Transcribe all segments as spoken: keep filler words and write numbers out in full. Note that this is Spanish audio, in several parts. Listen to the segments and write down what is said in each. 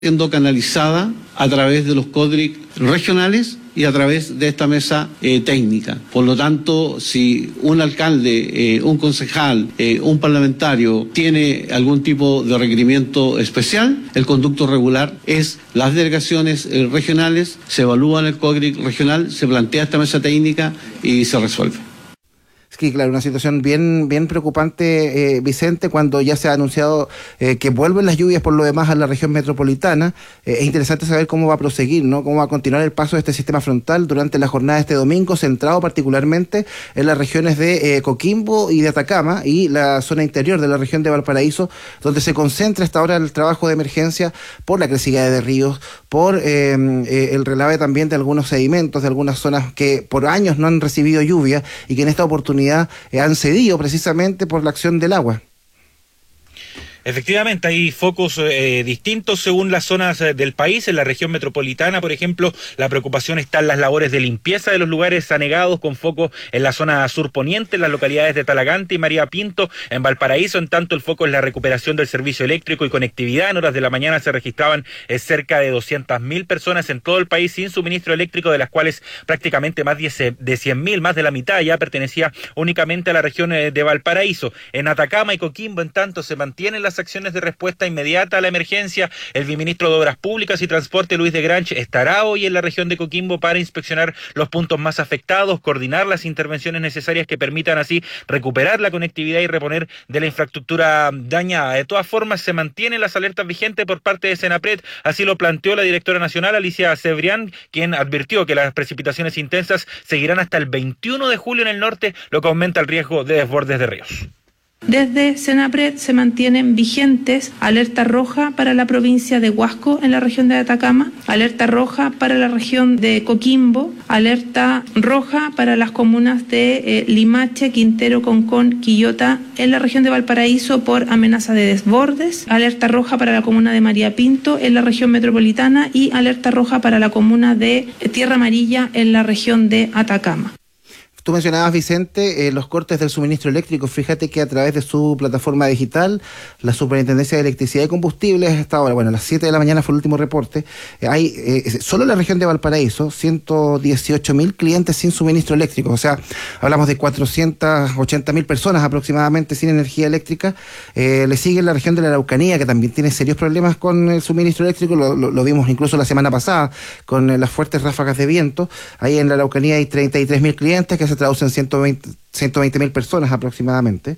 siendo canalizada a través de los CODRIC regionales y a través de esta mesa eh, técnica. Por lo tanto, si un alcalde, eh, un concejal, eh, un parlamentario tiene algún tipo de requerimiento especial, el conducto regular es las delegaciones eh, regionales, se evalúa en el CODRIC regional, se plantea esta mesa técnica y se resuelve. Sí, claro, una situación bien bien preocupante, eh, Vicente, cuando ya se ha anunciado eh, que vuelven las lluvias por lo demás a la región metropolitana. Eh, es interesante saber cómo va a proseguir, ¿no? Cómo va a continuar el paso de este sistema frontal durante la jornada de este domingo, centrado particularmente en las regiones de eh, Coquimbo y de Atacama y la zona interior de la región de Valparaíso, donde se concentra hasta ahora el trabajo de emergencia por la crecida de ríos, por eh, eh, el relave también de algunos sedimentos de algunas zonas que por años no han recibido lluvia y que en esta oportunidad han cedido precisamente por la acción del agua. Efectivamente, hay focos eh, distintos según las zonas eh, del país. En la región metropolitana, por ejemplo, la preocupación está en las labores de limpieza de los lugares anegados, con foco en la zona surponiente, en las localidades de Talagante y María Pinto. En Valparaíso, en tanto, el foco es la recuperación del servicio eléctrico y conectividad. En horas de la mañana se registraban eh, cerca de doscientas mil personas en todo el país sin suministro eléctrico, de las cuales prácticamente más de cien mil, más de la mitad, ya pertenecía únicamente a la región eh, de Valparaíso. En Atacama y Coquimbo, en tanto, se mantienen las acciones de respuesta inmediata a la emergencia. El viceministro de Obras Públicas y Transporte, Luis de Granch, estará hoy en la región de Coquimbo para inspeccionar los puntos más afectados, coordinar las intervenciones necesarias que permitan así recuperar la conectividad y reponer de la infraestructura dañada. De todas formas, se mantienen las alertas vigentes por parte de Senapred, así lo planteó la directora nacional, Alicia Cebrián, quien advirtió que las precipitaciones intensas seguirán hasta el veintiuno de julio en el norte, lo que aumenta el riesgo de desbordes de ríos. Desde Senapred se mantienen vigentes alerta roja para la provincia de Huasco en la región de Atacama, alerta roja para la región de Coquimbo, alerta roja para las comunas de eh, Limache, Quintero, Concón, Quillota en la región de Valparaíso por amenaza de desbordes, alerta roja para la comuna de María Pinto en la región metropolitana y alerta roja para la comuna de Tierra Amarilla en la región de Atacama. Tú mencionabas, Vicente, eh, los cortes del suministro eléctrico. Fíjate que a través de su plataforma digital, la Superintendencia de Electricidad y Combustibles, hasta ahora, bueno, a las siete de la mañana fue el último reporte, eh, hay eh, solo en la región de Valparaíso ciento dieciocho mil clientes sin suministro eléctrico. O sea, hablamos de cuatrocientas ochenta mil personas aproximadamente sin energía eléctrica. Eh, le sigue la región de la Araucanía, que también tiene serios problemas con el suministro eléctrico. Lo, lo, lo vimos incluso la semana pasada con eh, las fuertes ráfagas de viento. Ahí en la Araucanía hay treinta y tres mil clientes que se traducen en ciento veinte mil personas aproximadamente.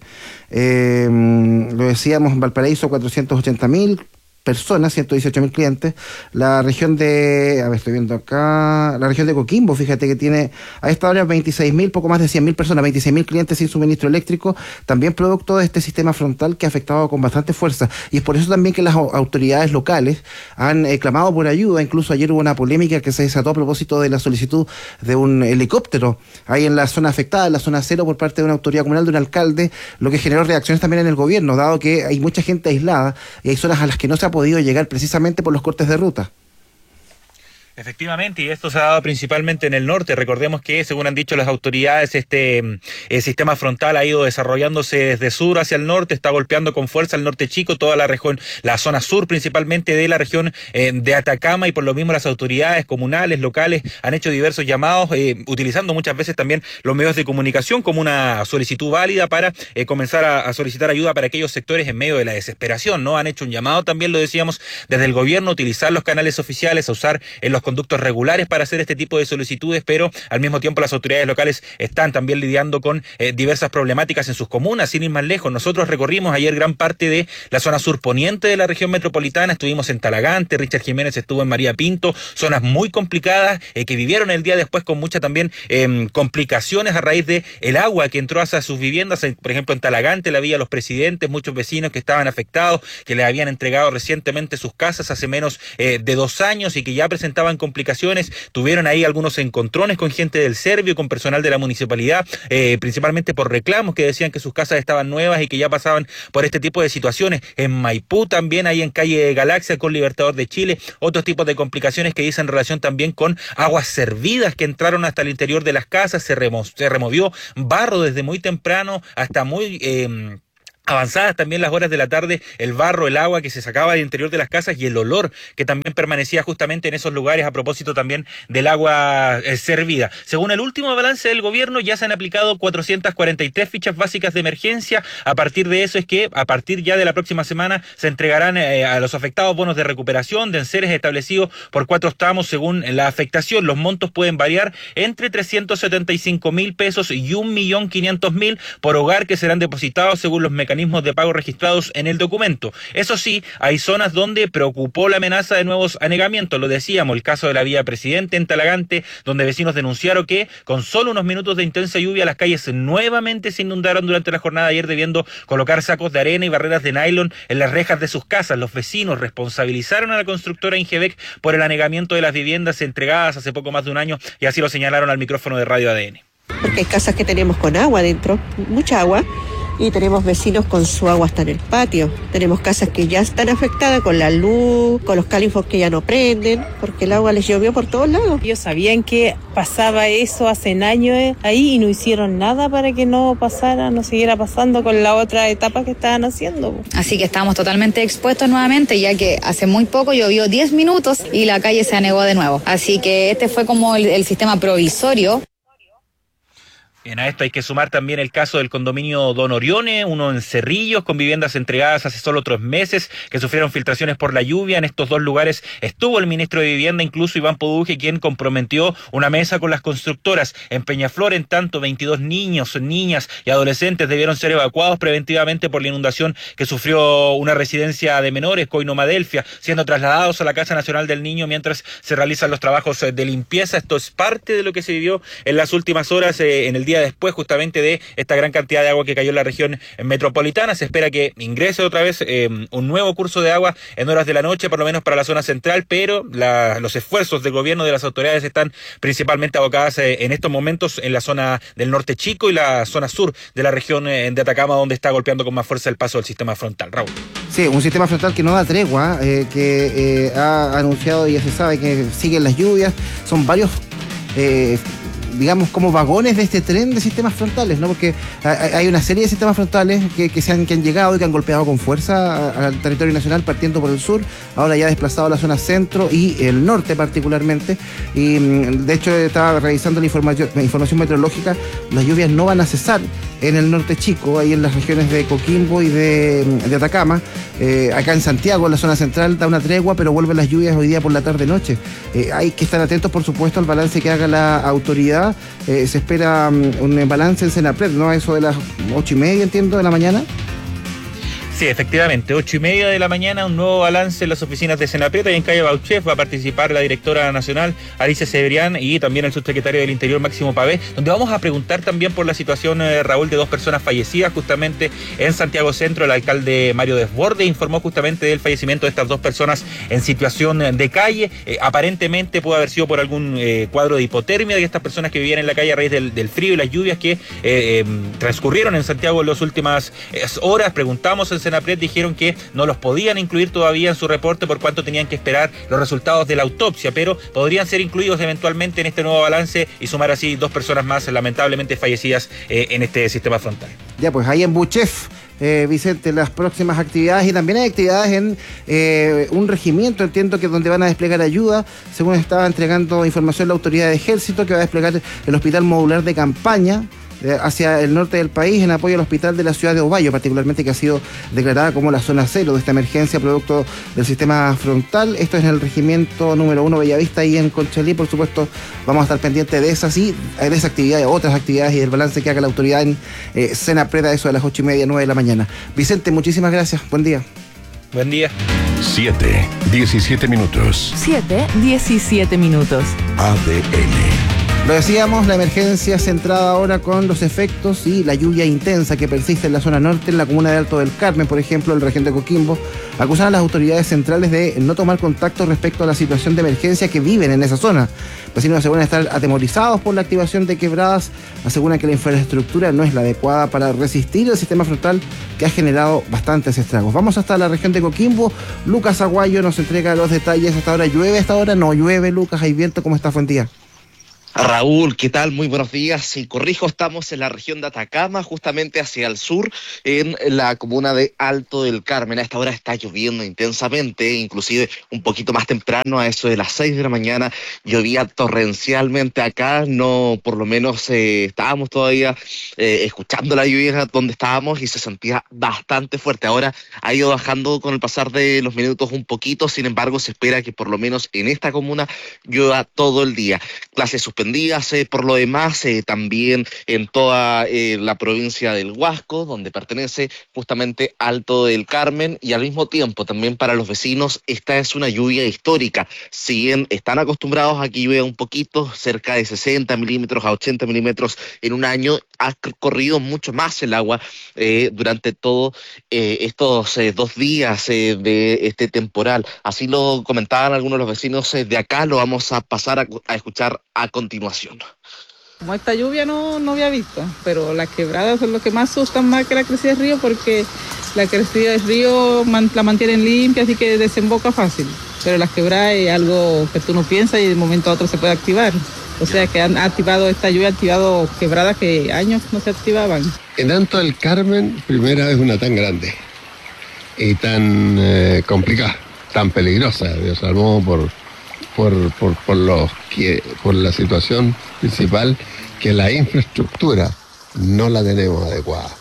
Eh, lo decíamos, en Valparaíso cuatrocientos ochenta mil personas, ciento dieciocho mil clientes. La región de, a ver, estoy viendo acá, la región de Coquimbo, fíjate que tiene a esta hora veintiséis mil, poco más de cien mil personas, veintiséis mil clientes sin suministro eléctrico, también producto de este sistema frontal que ha afectado con bastante fuerza. Y es por eso también que las autoridades locales han eh, clamado por ayuda. Incluso ayer hubo una polémica que se desató a propósito de la solicitud de un helicóptero ahí en la zona afectada, en la zona cero, por parte de una autoridad comunal, de un alcalde, lo que generó reacciones también en el gobierno, dado que hay mucha gente aislada y hay zonas a las que no se ha podido llegar precisamente por los cortes de ruta. Efectivamente, y esto se ha dado principalmente en el norte. Recordemos que, según han dicho las autoridades, este el sistema frontal ha ido desarrollándose desde sur hacia el norte, está golpeando con fuerza el norte chico, toda la región, la zona sur principalmente de la región eh, de Atacama, y por lo mismo las autoridades comunales, locales, han hecho diversos llamados, eh, utilizando muchas veces también los medios de comunicación como una solicitud válida para eh, comenzar a, a solicitar ayuda para aquellos sectores en medio de la desesperación, ¿no? Han hecho un llamado también, lo decíamos, desde el gobierno, a utilizar los canales oficiales, a usar en los conductos regulares para hacer este tipo de solicitudes, pero al mismo tiempo las autoridades locales están también lidiando con eh, diversas problemáticas en sus comunas, sin ir más lejos. Nosotros recorrimos ayer gran parte de la zona surponiente de la región metropolitana, estuvimos en Talagante, Richard Jiménez estuvo en María Pinto, zonas muy complicadas eh, que vivieron el día después con muchas también eh, complicaciones a raíz de el agua que entró hacia sus viviendas. Por ejemplo, en Talagante, la Villa Los Presidentes, muchos vecinos que estaban afectados, que les habían entregado recientemente sus casas hace menos eh, de dos años y que ya presentaban complicaciones. Tuvieron ahí algunos encontrones con gente del Servio, con personal de la municipalidad, eh, principalmente por reclamos que decían que sus casas estaban nuevas y que ya pasaban por este tipo de situaciones. En Maipú también, ahí en calle Galaxia con Libertador de Chile, otros tipos de complicaciones que dicen relación también con aguas servidas que entraron hasta el interior de las casas, se, remo se removió barro desde muy temprano hasta muy... Eh, Avanzadas también las horas de la tarde, el barro, el agua que se sacaba del interior de las casas y el olor que también permanecía justamente en esos lugares a propósito también del agua eh, servida. Según el último balance del gobierno, ya se han aplicado cuatrocientas cuarenta y tres fichas básicas de emergencia. A partir de eso es que a partir ya de la próxima semana se entregarán eh, a los afectados bonos de recuperación de enseres establecidos por cuatro tramos según la afectación. Los montos pueden variar entre trescientos setenta y cinco mil pesos y un millón quinientos mil por hogar que serán depositados según los mecanismos de pago registrados en el documento. Eso sí, hay zonas donde preocupó la amenaza de nuevos anegamientos. Lo decíamos, el caso de la vía Presidente en Talagante, donde vecinos denunciaron que con solo unos minutos de intensa lluvia las calles nuevamente se inundaron durante la jornada de ayer, debiendo colocar sacos de arena y barreras de nylon en las rejas de sus casas. Los vecinos responsabilizaron a la constructora Ingebec por el anegamiento de las viviendas entregadas hace poco más de un año y así lo señalaron al micrófono de Radio A D N. Porque hay casas que tenemos con agua dentro, mucha agua, y tenemos vecinos con su agua hasta en el patio. Tenemos casas que ya están afectadas con la luz, con los califos que ya no prenden, porque el agua les llovió por todos lados. Ellos sabían que pasaba eso hace años eh, ahí y no hicieron nada para que no pasara, no siguiera pasando con la otra etapa que estaban haciendo. Así que estamos totalmente expuestos nuevamente, ya que hace muy poco llovió diez minutos y la calle se anegó de nuevo. Así que este fue como el, el sistema provisorio. Bien, a esto hay que sumar también el caso del condominio Don Orione, uno en Cerrillos, con viviendas entregadas hace solo tres meses, que sufrieron filtraciones por la lluvia. En estos dos lugares estuvo el ministro de Vivienda, incluso Iván Poduje, quien comprometió una mesa con las constructoras. En Peñaflor, en tanto, veintidós niños, niñas y adolescentes debieron ser evacuados preventivamente por la inundación que sufrió una residencia de menores, Coinomadelfia, siendo trasladados a la Casa Nacional del Niño mientras se realizan los trabajos de limpieza. Esto es parte de lo que se vivió en las últimas horas, eh, en el día después justamente de esta gran cantidad de agua que cayó en la región metropolitana. Se espera que ingrese otra vez eh, un nuevo curso de agua en horas de la noche, por lo menos para la zona central, pero la, los esfuerzos del gobierno, de las autoridades, están principalmente abocadas eh, en estos momentos en la zona del norte chico y la zona sur de la región eh, de Atacama, donde está golpeando con más fuerza el paso del sistema frontal. Raúl. Sí, un sistema frontal que no da tregua, eh, que eh, ha anunciado y ya se sabe que siguen las lluvias. Son varios eh, digamos, como vagones de este tren de sistemas frontales, ¿no? Porque hay una serie de sistemas frontales que, que, se han, que han llegado y que han golpeado con fuerza al territorio nacional, partiendo por el sur, ahora ya desplazado a la zona centro y el norte particularmente. Y de hecho estaba revisando la información, la información meteorológica, las lluvias no van a cesar en el norte chico, ahí en las regiones de Coquimbo y de, de Atacama. Eh, acá en Santiago, en la zona central, da una tregua, pero vuelven las lluvias hoy día por la tarde-noche. Eh, hay que estar atentos, por supuesto, al balance que haga la autoridad. Eh, se espera um, un balance en Senapred, ¿no? Eso de las ocho y media, entiendo, de la mañana. Sí, efectivamente, ocho y media de la mañana, un nuevo balance en las oficinas de Senapred, y en calle Bauchef va a participar la directora nacional Alicia Cebrián y también el subsecretario del Interior Máximo Pavé, donde vamos a preguntar también por la situación, eh, Raúl, de dos personas fallecidas justamente en Santiago Centro. El alcalde Mario Desbordes informó justamente del fallecimiento de estas dos personas en situación de calle. Eh, aparentemente puede haber sido por algún eh, cuadro de hipotermia de estas personas que vivían en la calle a raíz del, del frío y las lluvias que eh, eh, transcurrieron en Santiago en las últimas eh, horas. Preguntamos en Senapred, dijeron que no los podían incluir todavía en su reporte por cuanto tenían que esperar los resultados de la autopsia, pero podrían ser incluidos eventualmente en este nuevo balance y sumar así dos personas más lamentablemente fallecidas eh, en este sistema frontal. Ya, pues ahí en Buchef, eh, Vicente, las próximas actividades, y también hay actividades en eh, un regimiento, entiendo que donde van a desplegar ayuda, según estaba entregando información la autoridad de Ejército, que va a desplegar el hospital modular de campaña hacia el norte del país en apoyo al hospital de la ciudad de Ovalle, particularmente, que ha sido declarada como la zona cero de esta emergencia producto del sistema frontal. Esto es en el regimiento número uno Bellavista y en Conchalí. Por supuesto, vamos a estar pendientes de esas y de esa actividad, de otras actividades y del balance que haga la autoridad en eh, Senapred, eso de las ocho y media, nueve de la mañana. Vicente, muchísimas gracias. Buen día. Buen día. siete, diecisiete minutos. siete, diecisiete minutos. A D N. Lo decíamos, la emergencia centrada ahora con los efectos y la lluvia intensa que persiste en la zona norte, en la comuna de Alto del Carmen, por ejemplo, en la región de Coquimbo. Acusan a las autoridades centrales de no tomar contacto respecto a la situación de emergencia que viven en esa zona. Vecinos aseguran estar atemorizados por la activación de quebradas, aseguran que la infraestructura no es la adecuada para resistir el sistema frontal que ha generado bastantes estragos. Vamos hasta la región de Coquimbo. Lucas Aguayo nos entrega los detalles. Hasta ahora llueve, hasta ahora no llueve, Lucas, hay viento. ¿Cómo está? Buen día. Raúl, ¿qué tal? Muy buenos días. Si corrijo, estamos en la región de Atacama, justamente hacia el sur, en la comuna de Alto del Carmen. A esta hora está lloviendo intensamente, inclusive un poquito más temprano, a eso de las seis de la mañana, llovía torrencialmente acá. No, por lo menos eh, estábamos todavía eh, escuchando la lluvia donde estábamos y se sentía bastante fuerte. Ahora ha ido bajando con el pasar de los minutos un poquito, sin embargo se espera que por lo menos en esta comuna llueva todo el día. Clases suspendidas Eh, por lo demás, eh, también en toda eh, la provincia del Huasco, donde pertenece justamente Alto del Carmen, y al mismo tiempo también para los vecinos esta es una lluvia histórica. Si bien están acostumbrados a que llueva un poquito, cerca de sesenta milímetros a ochenta milímetros en un año, ha corrido mucho más el agua eh, durante todos eh, estos eh, dos días eh, de este temporal. Así lo comentaban algunos de los vecinos eh, de acá. Lo vamos a pasar a, a escuchar a continuación. Como esta lluvia no, no había visto, pero las quebradas son lo que más asustan más que la crecida del río, porque la crecida del río man, la mantienen limpia, así que desemboca fácil, pero las quebradas es algo que tú no piensas y de un momento a otro se puede activar. O sea que han activado esta lluvia, ha activado quebradas que años no se activaban. En Alto del Carmen, primera vez una tan grande y tan eh, complicada, tan peligrosa, Dios salvó por... Por, por, por, los que, por la situación principal, que la infraestructura no la tenemos adecuada.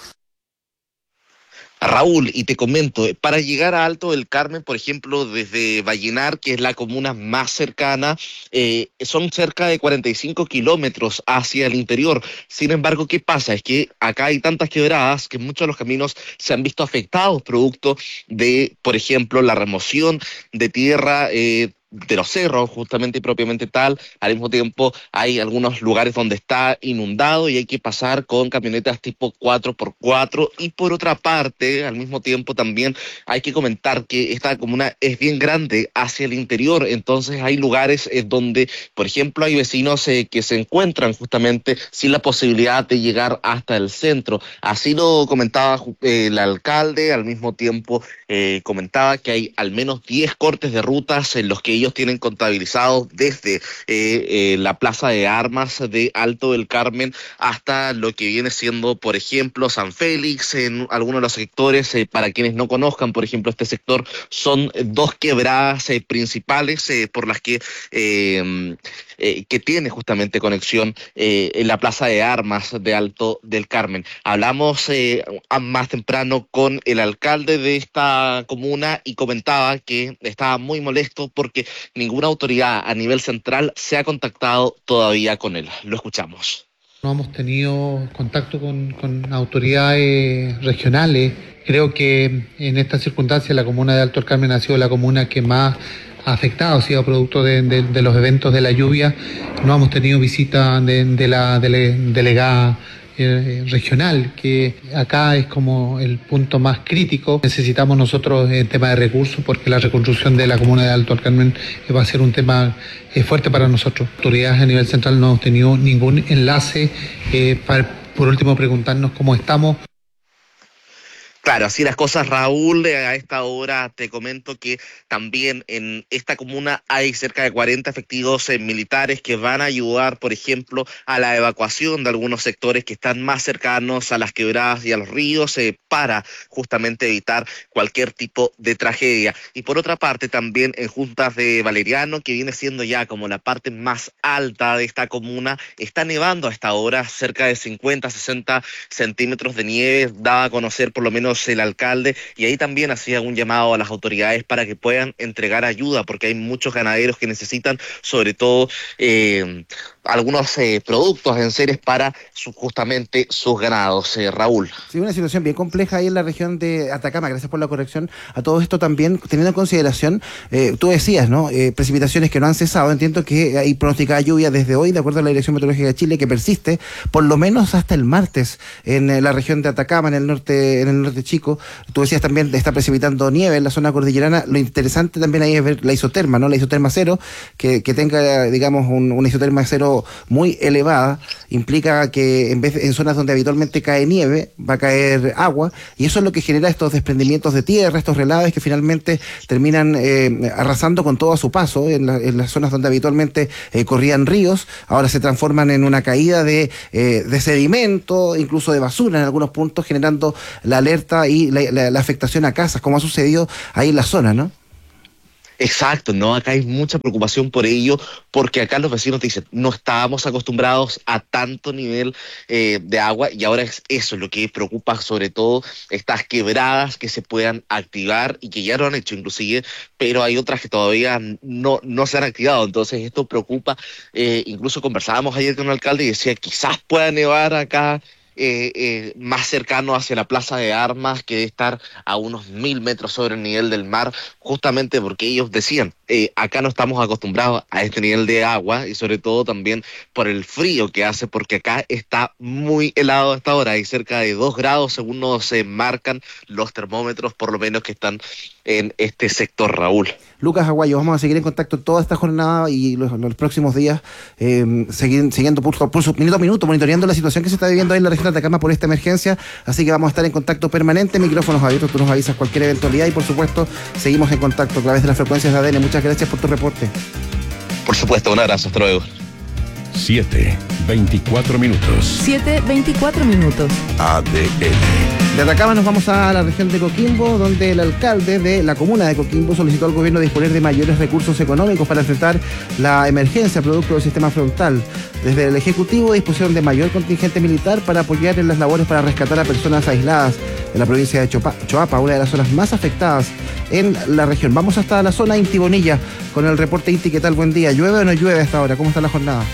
Raúl, y te comento, para llegar a Alto del Carmen, por ejemplo, desde Vallenar, que es la comuna más cercana, eh, son cerca de cuarenta y cinco kilómetros hacia el interior. Sin embargo, ¿qué pasa? Es que acá hay tantas quebradas que muchos de los caminos se han visto afectados producto de, por ejemplo, la remoción de tierra, eh, de los cerros, justamente y propiamente tal. Al mismo tiempo hay algunos lugares donde está inundado y hay que pasar con camionetas tipo cuatro por cuatro, y por otra parte, al mismo tiempo también hay que comentar que esta comuna es bien grande hacia el interior, entonces hay lugares eh, donde, por ejemplo, hay vecinos eh, que se encuentran justamente sin la posibilidad de llegar hasta el centro. Así lo comentaba eh, el alcalde. Al mismo tiempo eh, comentaba que hay al menos diez cortes de rutas en los que ellos tienen contabilizados desde eh, eh, la Plaza de Armas de Alto del Carmen hasta lo que viene siendo, por ejemplo, San Félix, en algunos de los sectores. Eh, para quienes no conozcan, por ejemplo, este sector son dos quebradas eh, principales eh, por las que eh, eh, que tiene justamente conexión eh, en la Plaza de Armas de Alto del Carmen. Hablamos eh, más temprano con el alcalde de esta comuna y comentaba que estaba muy molesto porque ninguna autoridad a nivel central se ha contactado todavía con él. Lo escuchamos. No hemos tenido contacto con, con autoridades regionales. Creo que en esta circunstancia la comuna de Alto del Carmen ha sido la comuna que más ha afectado, ha sido producto de, de, de los eventos de la lluvia. No hemos tenido visita de, de la dele, delegada Eh, regional, que acá es como el punto más crítico. Necesitamos nosotros el tema de recursos, porque la reconstrucción de la comuna de Alto del Carmen va a ser un tema eh, fuerte para nosotros. Autoridades a nivel central no hemos tenido ningún enlace eh, para, por último, preguntarnos cómo estamos. Claro, así las cosas, Raúl. A esta hora te comento que también en esta comuna hay cerca de cuarenta efectivos eh, militares que van a ayudar, por ejemplo, a la evacuación de algunos sectores que están más cercanos a las quebradas y a los ríos eh, para justamente evitar cualquier tipo de tragedia. Y por otra parte, también en Juntas de Valeriano, que viene siendo ya como la parte más alta de esta comuna, está nevando a esta hora cerca de cincuenta, sesenta centímetros de nieve, daba a conocer por lo menos el alcalde, y ahí también hacía un llamado a las autoridades para que puedan entregar ayuda, porque hay muchos ganaderos que necesitan sobre todo eh, algunos eh, productos en series para su, justamente sus ganados. eh, Raúl. Sí, una situación bien compleja ahí en la región de Atacama. Gracias por la corrección. A todo esto también, teniendo en consideración, eh, tú decías, ¿no? Eh, precipitaciones que no han cesado. Entiendo que hay pronosticada lluvia desde hoy, de acuerdo a la Dirección Meteorológica de Chile, que persiste por lo menos hasta el martes en eh, la región de Atacama, en el norte, en el norte Norte Chico. Tú decías también, está precipitando nieve en la zona cordillerana. Lo interesante también ahí es ver la isoterma, ¿no? La isoterma cero, que, que tenga, digamos, un, una isoterma cero muy elevada, implica que en vez de, en zonas donde habitualmente cae nieve, va a caer agua, y eso es lo que genera estos desprendimientos de tierra, estos relaves que finalmente terminan eh, arrasando con todo a su paso en, la, en las zonas donde habitualmente eh, corrían ríos, ahora se transforman en una caída de, eh, de sedimento, incluso de basura en algunos puntos, generando la alerta y la, la, la afectación a casas, como ha sucedido ahí en la zona, ¿no? Exacto, ¿no? Acá hay mucha preocupación por ello, porque acá los vecinos dicen, no estábamos acostumbrados a tanto nivel eh, de agua, y ahora es eso lo que preocupa, sobre todo estas quebradas que se puedan activar y que ya lo han hecho inclusive, pero hay otras que todavía no, no se han activado. Entonces esto preocupa. Eh, incluso conversábamos ayer con un alcalde y decía, quizás pueda nevar acá Eh, eh, más cercano hacia la Plaza de Armas, que debe estar a unos mil metros sobre el nivel del mar, justamente porque ellos decían, eh, acá no estamos acostumbrados a este nivel de agua, y sobre todo también por el frío que hace, porque acá está muy helado a esta hora, hay cerca de dos grados según nos eh, marcan los termómetros, por lo menos que están en este sector, Raúl. Lucas Aguayo, vamos a seguir en contacto toda esta jornada y los, los próximos días, eh, seguir, siguiendo pulso, pulso, minuto a minuto, monitoreando la situación que se está viviendo ahí en la región de Atacama por esta emergencia, así que vamos a estar en contacto permanente, micrófonos abiertos, tú nos avisas cualquier eventualidad y por supuesto seguimos en contacto a través de las frecuencias de A D N. Muchas gracias por tu reporte. Por supuesto, un abrazo, hasta luego. siete, veinticuatro minutos. siete, veinticuatro minutos. A D N. De Atacama nos vamos a la región de Coquimbo, donde el alcalde de la comuna de Coquimbo solicitó al gobierno disponer de mayores recursos económicos para enfrentar la emergencia producto del sistema frontal. Desde el Ejecutivo dispusieron de mayor contingente militar para apoyar en las labores para rescatar a personas aisladas en la provincia de Chopa, Choapa, una de las zonas más afectadas en la región. Vamos hasta la zona Inti Bonilla con el reporte Inti. ¿Qué tal? Buen día. ¿Llueve o no llueve hasta ahora? ¿Cómo está la jornada?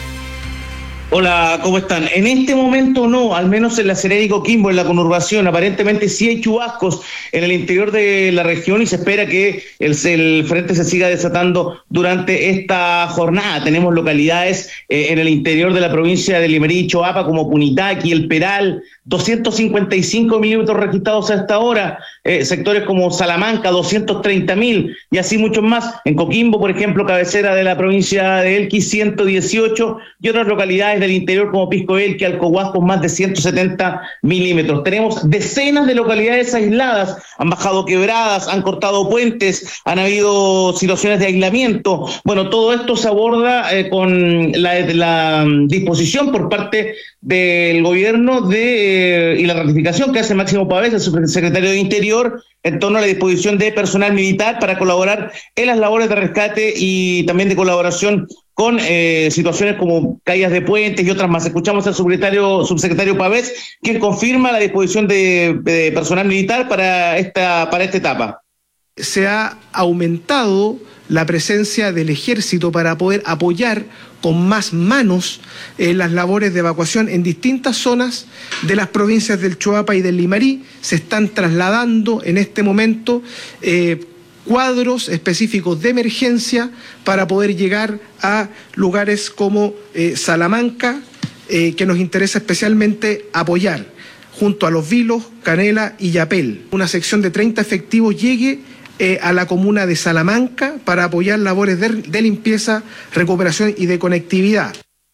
Hola, ¿cómo están? En este momento no, al menos en la Serena y Coquimbo, en la conurbación, aparentemente sí hay chubascos en el interior de la región y se espera que el, el frente se siga desatando durante esta jornada. Tenemos localidades eh, en el interior de la provincia de Limerí y Choapa como Punitaqui, El Peral, doscientos cincuenta y cinco milímetros registrados a esta hora, eh, sectores como Salamanca, doscientos treinta mil y así muchos más. En Coquimbo, por ejemplo, cabecera de la provincia de Elqui, ciento dieciocho y otras localidades del interior como Pisco Elqui, Alcohuas con más de ciento setenta milímetros. Tenemos decenas de localidades aisladas, han bajado quebradas, han cortado puentes, han habido situaciones de aislamiento. Bueno, todo esto se aborda eh, con la, la disposición por parte del gobierno de, eh, y la ratificación que hace Máximo Pavés, el subsecretario de Interior, en torno a la disposición de personal militar para colaborar en las labores de rescate y también de colaboración con eh, situaciones como caídas de puentes y otras más. Escuchamos al subsecretario, subsecretario Pavés, quien confirma la disposición de, de personal militar para esta, para esta etapa. Se ha aumentado la presencia del ejército para poder apoyar con más manos eh, las labores de evacuación en distintas zonas de las provincias del Choapa y del Limarí. Se están trasladando en este momento eh, cuadros específicos de emergencia para poder llegar a lugares como eh, Salamanca, eh, que nos interesa especialmente apoyar, junto a Los Vilos, Canela y Yapel. Una sección de treinta efectivos llegue eh, a la comuna de Salamanca para apoyar labores de, de limpieza, recuperación y de conectividad.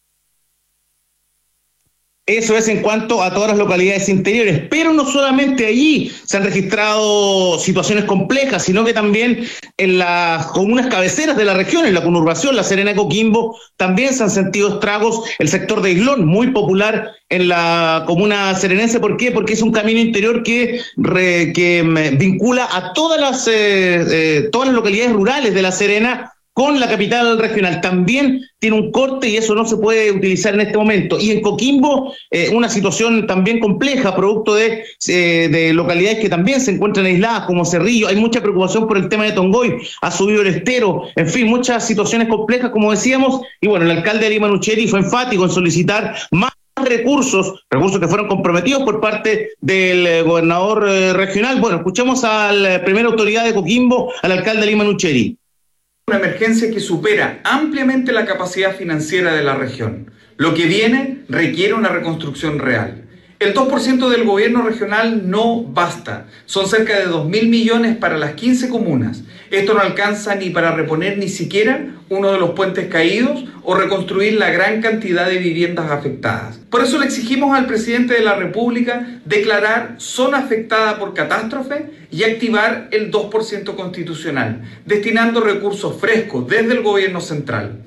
Eso es en cuanto a todas las localidades interiores, pero no solamente allí se han registrado situaciones complejas, sino que también en las comunas cabeceras de la región, en la conurbación, La Serena y Coquimbo, también se han sentido estragos. El sector de Islón, muy popular en la comuna serenense. ¿Por qué? Porque es un camino interior que, re, que vincula a todas las, eh, eh, todas las localidades rurales de La Serena con la capital regional. También tiene un corte y eso no se puede utilizar en este momento. Y en Coquimbo, eh, una situación también compleja, producto de, eh, de localidades que también se encuentran aisladas, como Cerrillo. Hay mucha preocupación por el tema de Tongoy, ha subido el estero, en fin, muchas situaciones complejas, como decíamos. Y bueno, el alcalde de Lima Nucheri fue enfático en solicitar más recursos, recursos que fueron comprometidos por parte del eh, gobernador eh, regional. Bueno, escuchemos a la primera autoridad de Coquimbo, al alcalde de Lima Nucheri. Una emergencia que supera ampliamente la capacidad financiera de la región. Lo que viene requiere una reconstrucción real. El dos por ciento del gobierno regional no basta. Son cerca de dos mil millones para las quince comunas. Esto no alcanza ni para reponer ni siquiera uno de los puentes caídos o reconstruir la gran cantidad de viviendas afectadas. Por eso le exigimos al presidente de la República declarar zona afectada por catástrofe y activar el dos por ciento constitucional, destinando recursos frescos desde el gobierno central.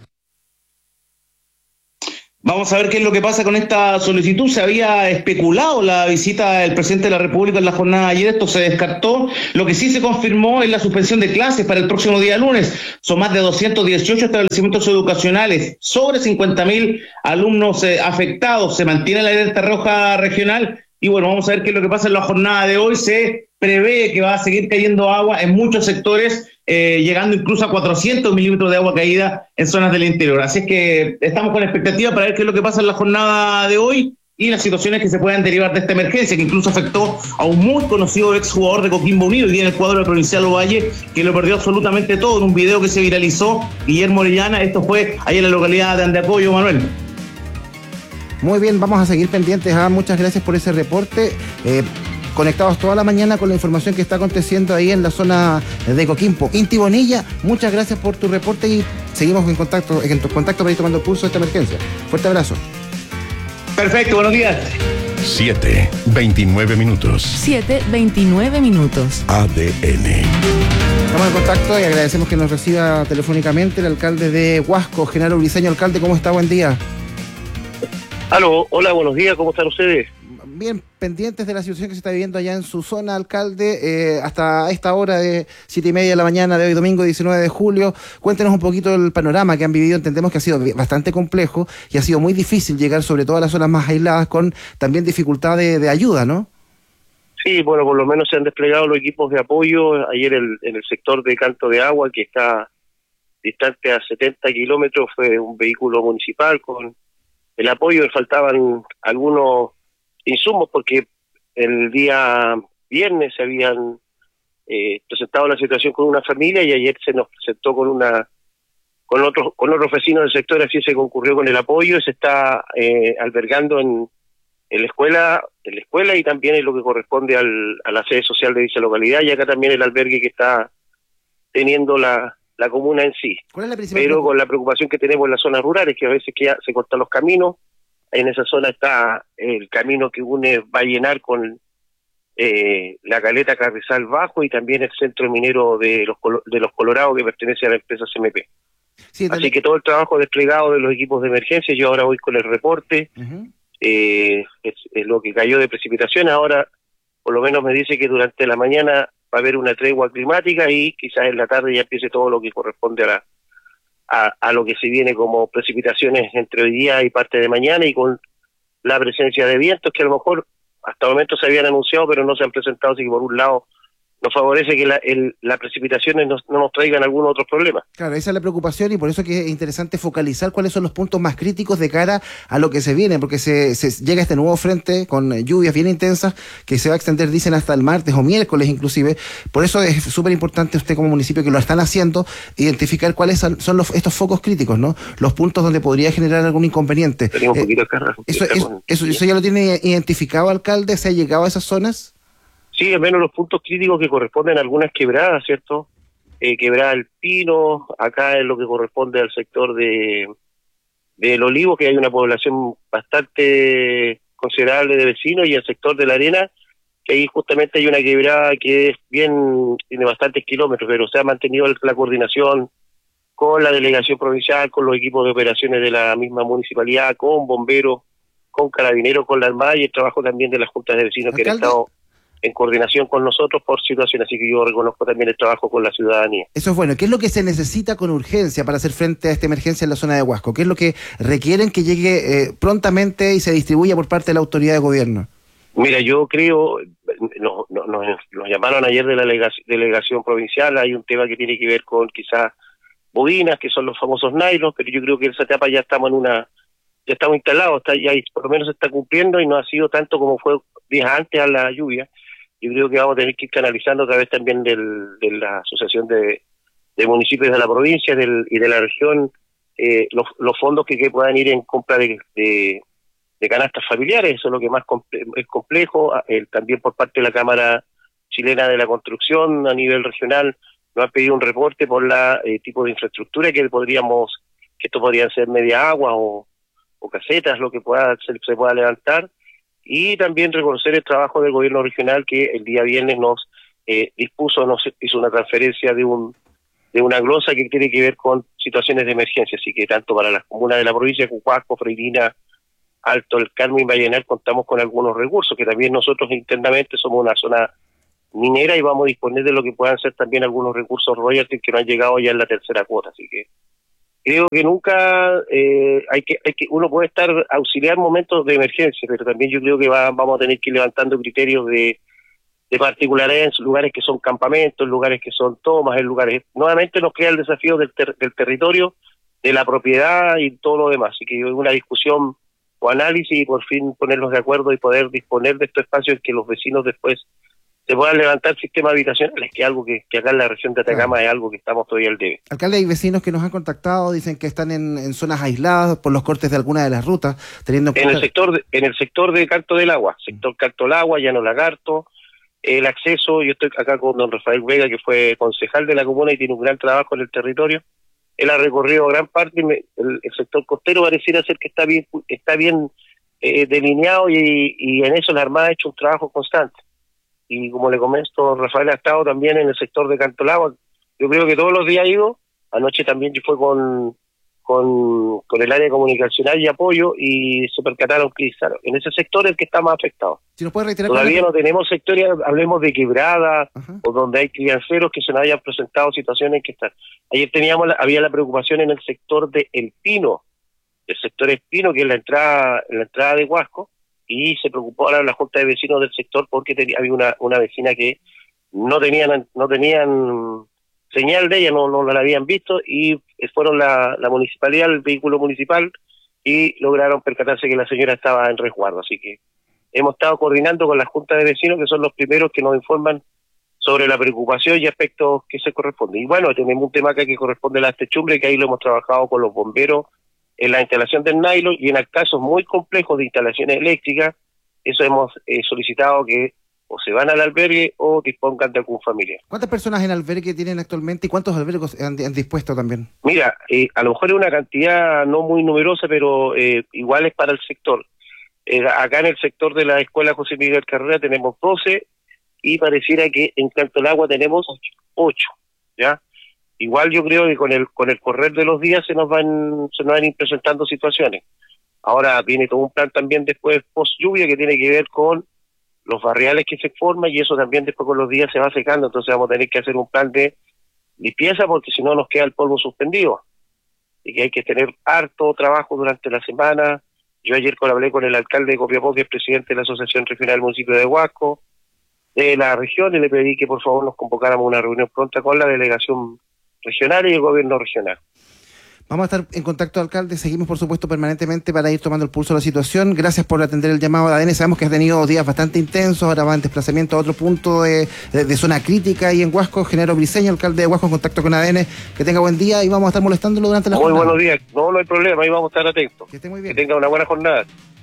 Vamos a ver qué es lo que pasa con esta solicitud. Se había especulado la visita del presidente de la República en la jornada de ayer, esto se descartó. Lo que sí se confirmó es la suspensión de clases para el próximo día lunes. Son más de doscientos dieciocho establecimientos educacionales, sobre cincuenta mil alumnos eh, afectados. Se mantiene la alerta roja regional y bueno, vamos a ver qué es lo que pasa en la jornada de hoy. Se prevé que va a seguir cayendo agua en muchos sectores, Eh, llegando incluso a cuatrocientos milímetros de agua caída en zonas del interior. Así es que estamos con expectativa para ver qué es lo que pasa en la jornada de hoy y las situaciones que se puedan derivar de esta emergencia, que incluso afectó a un muy conocido exjugador de Coquimbo Unido y en el cuadro del Provincial Ovalle, que lo perdió absolutamente todo en un video que se viralizó, Guillermo Orellana. Esto fue ahí en la localidad de Andeapoyo, Manuel. Muy bien, vamos a seguir pendientes. Ah, muchas gracias por ese reporte. Eh, conectados toda la mañana con la información que está aconteciendo ahí en la zona de Coquimbo. Inti Bonilla, muchas gracias por tu reporte y seguimos en contacto, en contacto para ir tomando el pulso de esta emergencia. Fuerte abrazo. Perfecto, buenos días. siete, veintinueve minutos. siete, veintinueve minutos. A D N. Estamos en contacto y agradecemos que nos reciba telefónicamente el alcalde de Huasco, Genaro Briceño. Alcalde, ¿cómo está? Buen día. Aló, hola, buenos días, ¿cómo están ustedes? Bien, pendientes de la situación que se está viviendo allá en su zona, alcalde, eh, hasta esta hora de siete y media de la mañana de hoy, domingo diecinueve de julio. Cuéntenos un poquito el panorama que han vivido. Entendemos que ha sido bastante complejo y ha sido muy difícil llegar, sobre todo a las zonas más aisladas, con también dificultad de, de ayuda, ¿no? Sí, bueno, por lo menos se han desplegado los equipos de apoyo. Ayer el, en el sector de Canto de Agua, que está distante a setenta kilómetros, fue un vehículo municipal con el apoyo. Faltaban algunos insumos porque el día viernes se habían eh, presentado la situación con una familia y ayer se nos presentó con una con otros con otros vecinos del sector, así se concurrió con el apoyo y se está eh, albergando en, en la escuela en la escuela y también en lo que corresponde al, a la sede social de dicha localidad, y acá también el albergue que está teniendo la, la comuna en sí. ¿Cuál es la principal Pero con la preocupación que tenemos en las zonas rurales, que a veces que se cortan los caminos. En esa zona está el camino que une Vallenar con eh, la caleta Carrizal Bajo y también el centro minero de los de los Colorados, que pertenece a la empresa C M P. Sí, así que todo el trabajo desplegado de los equipos de emergencia, yo ahora voy con el reporte, uh-huh. eh, es, es lo que cayó de precipitación. Ahora por lo menos me dice que durante la mañana va a haber una tregua climática y quizás en la tarde ya empiece todo lo que corresponde a la A, a lo que se viene como precipitaciones entre hoy día y parte de mañana, y con la presencia de vientos que a lo mejor hasta el momento se habían anunciado pero no se han presentado, así que por un lado nos favorece que la, el, las precipitaciones no, no nos traigan algunos otros problemas. Claro, esa es la preocupación y por eso que es interesante focalizar cuáles son los puntos más críticos de cara a lo que se viene, porque se, se llega este nuevo frente con lluvias bien intensas que se va a extender, dicen, hasta el martes o miércoles inclusive. Por eso es súper importante usted como municipio, que lo están haciendo, identificar cuáles son los, estos focos críticos, ¿no? Los puntos donde podría generar algún inconveniente. Tenemos un poquito de carga. Eso, eso, eso, eso ya lo tiene identificado, alcalde. ¿Se ha llegado a esas zonas? Sí, al menos los puntos críticos que corresponden a algunas quebradas, ¿cierto? Eh, quebrada El Pino, acá es lo que corresponde al sector de del Olivo, que hay una población bastante considerable de vecinos, y el sector de La Arena, que ahí justamente hay una quebrada que es bien, tiene bastantes kilómetros, pero se ha mantenido la coordinación con la delegación provincial, con los equipos de operaciones de la misma municipalidad, con bomberos, con carabineros, con la Armada, y el trabajo también de las juntas de vecinos, ¿alcalde?, que han estado en coordinación con nosotros por situación, así que yo reconozco también el trabajo con la ciudadanía. Eso es bueno. ¿Qué es lo que se necesita con urgencia para hacer frente a esta emergencia en la zona de Huasco? ¿Qué es lo que requieren que llegue eh, prontamente y se distribuya por parte de la autoridad de gobierno? Mira, yo creo, nos, nos, nos llamaron ayer de la delegación, delegación provincial, hay un tema que tiene que ver con quizás bobinas, que son los famosos nylon, pero yo creo que en esa etapa ya estamos en una, ya estamos instalados, está, ya por lo menos se está cumpliendo y no ha sido tanto como fue días antes a la lluvia. Yo creo que vamos a tener que ir canalizando a través también del, de la Asociación de, de Municipios de la provincia del, y de la región, eh, los, los fondos que, que puedan ir en compra de, de, de canastas familiares, eso es lo que más comple es complejo. Eh, también por parte de la Cámara Chilena de la Construcción a nivel regional nos han pedido un reporte por la eh, tipo de infraestructura que podríamos, que esto podrían ser media agua o, o casetas, lo que pueda se, se pueda levantar, y también reconocer el trabajo del gobierno regional que el día viernes nos eh, dispuso, nos hizo una transferencia de un de una glosa que tiene que ver con situaciones de emergencia, así que tanto para las comunas de la provincia de Huasco, Freirina, Alto del Carmen y Vallenar contamos con algunos recursos, que también nosotros internamente somos una zona minera y vamos a disponer de lo que puedan ser también algunos recursos royalties que no han llegado ya en la tercera cuota, así que creo que nunca eh, hay que hay que uno puede estar auxiliar momentos de emergencia, pero también yo creo que va, vamos a tener que ir levantando criterios de, de particularidades en lugares que son campamentos, en lugares que son tomas, en lugares nuevamente nos crea el desafío del, ter, del territorio, de la propiedad y todo lo demás, así que es una discusión o análisis y por fin ponernos de acuerdo y poder disponer de estos espacios en que los vecinos después se puedan levantar sistemas habitacionales, que es algo que, que acá en la región de Atacama claro. es algo que estamos todavía al debe. Alcalde, hay vecinos que nos han contactado, dicen que están en, en zonas aisladas por los cortes de alguna de las rutas, teniendo en el sector de, en el sector de Canto del Agua, sector Canto del Agua, Llano Lagarto, el acceso, yo estoy acá con don Rafael Vega, que fue concejal de la comuna y tiene un gran trabajo en el territorio. Él ha recorrido gran parte, el, el sector costero pareciera ser que está bien, está bien eh, delineado y, y en eso la Armada ha hecho un trabajo constante. Y como le comento, Rafael ha estado también en el sector de Canto del Agua. Yo creo que todos los días ha ido. Anoche también fue con, con, con el área comunicacional y apoyo y se percataron que claro, en ese sector es el que está más afectado. Si nos puede reiterar Todavía no tenemos sectores, hablemos de quebrada Ajá. o donde hay crianceros que se nos hayan presentado situaciones que están. Ayer teníamos la, había la preocupación en el sector de El Pino, el sector Espino, que es la entrada, la entrada de Huasco, y se preocupó ahora la Junta de Vecinos del sector porque tenía, había una, una vecina que no tenían no tenían señal de ella, no, no la habían visto y fueron la, la municipalidad, el vehículo municipal y lograron percatarse que la señora estaba en resguardo. Así que hemos estado coordinando con la Junta de Vecinos, que son los primeros que nos informan sobre la preocupación y aspectos que se corresponden. Y bueno, tenemos un tema acá que corresponde a la techumbre, que ahí lo hemos trabajado con los bomberos en la instalación del nylon y en casos muy complejos de instalaciones eléctricas, eso hemos eh, solicitado que o se van al albergue o dispongan de algún familiar. ¿Cuántas personas en albergue tienen actualmente y cuántos albergues han, han dispuesto también? Mira, eh, a lo mejor es una cantidad no muy numerosa, pero eh, igual es para el sector. Eh, acá en el sector de la Escuela José Miguel Carrera tenemos doce y pareciera que en Canto del Agua tenemos ocho, ¿ya? Igual yo creo que con el con el correr de los días se nos van se nos van a ir presentando situaciones. Ahora viene todo un plan también después post lluvia que tiene que ver con los barriales que se forman y eso también después con los días se va secando, entonces vamos a tener que hacer un plan de limpieza porque si no nos queda el polvo suspendido y que hay que tener harto trabajo durante la semana. Yo ayer hablé con el alcalde de Copiapó, que es presidente de la Asociación Regional del Municipio de Huasco, de la región, y le pedí que por favor nos convocáramos a una reunión pronta con la delegación regional y el gobierno regional. Vamos a estar en contacto, alcalde. Seguimos, por supuesto, permanentemente para ir tomando el pulso de la situación. Gracias por atender el llamado de A D N. Sabemos que has tenido días bastante intensos. Ahora va en desplazamiento a otro punto de, de, de zona crítica ahí en Huasco. Genaro Briceño, alcalde de Huasco, en contacto con A D N. Que tenga buen día y vamos a estar molestándolo durante la muy jornada. Muy buenos días. No, no hay problema. Ahí vamos a estar atentos. Que esté muy bien. Que tenga una buena jornada.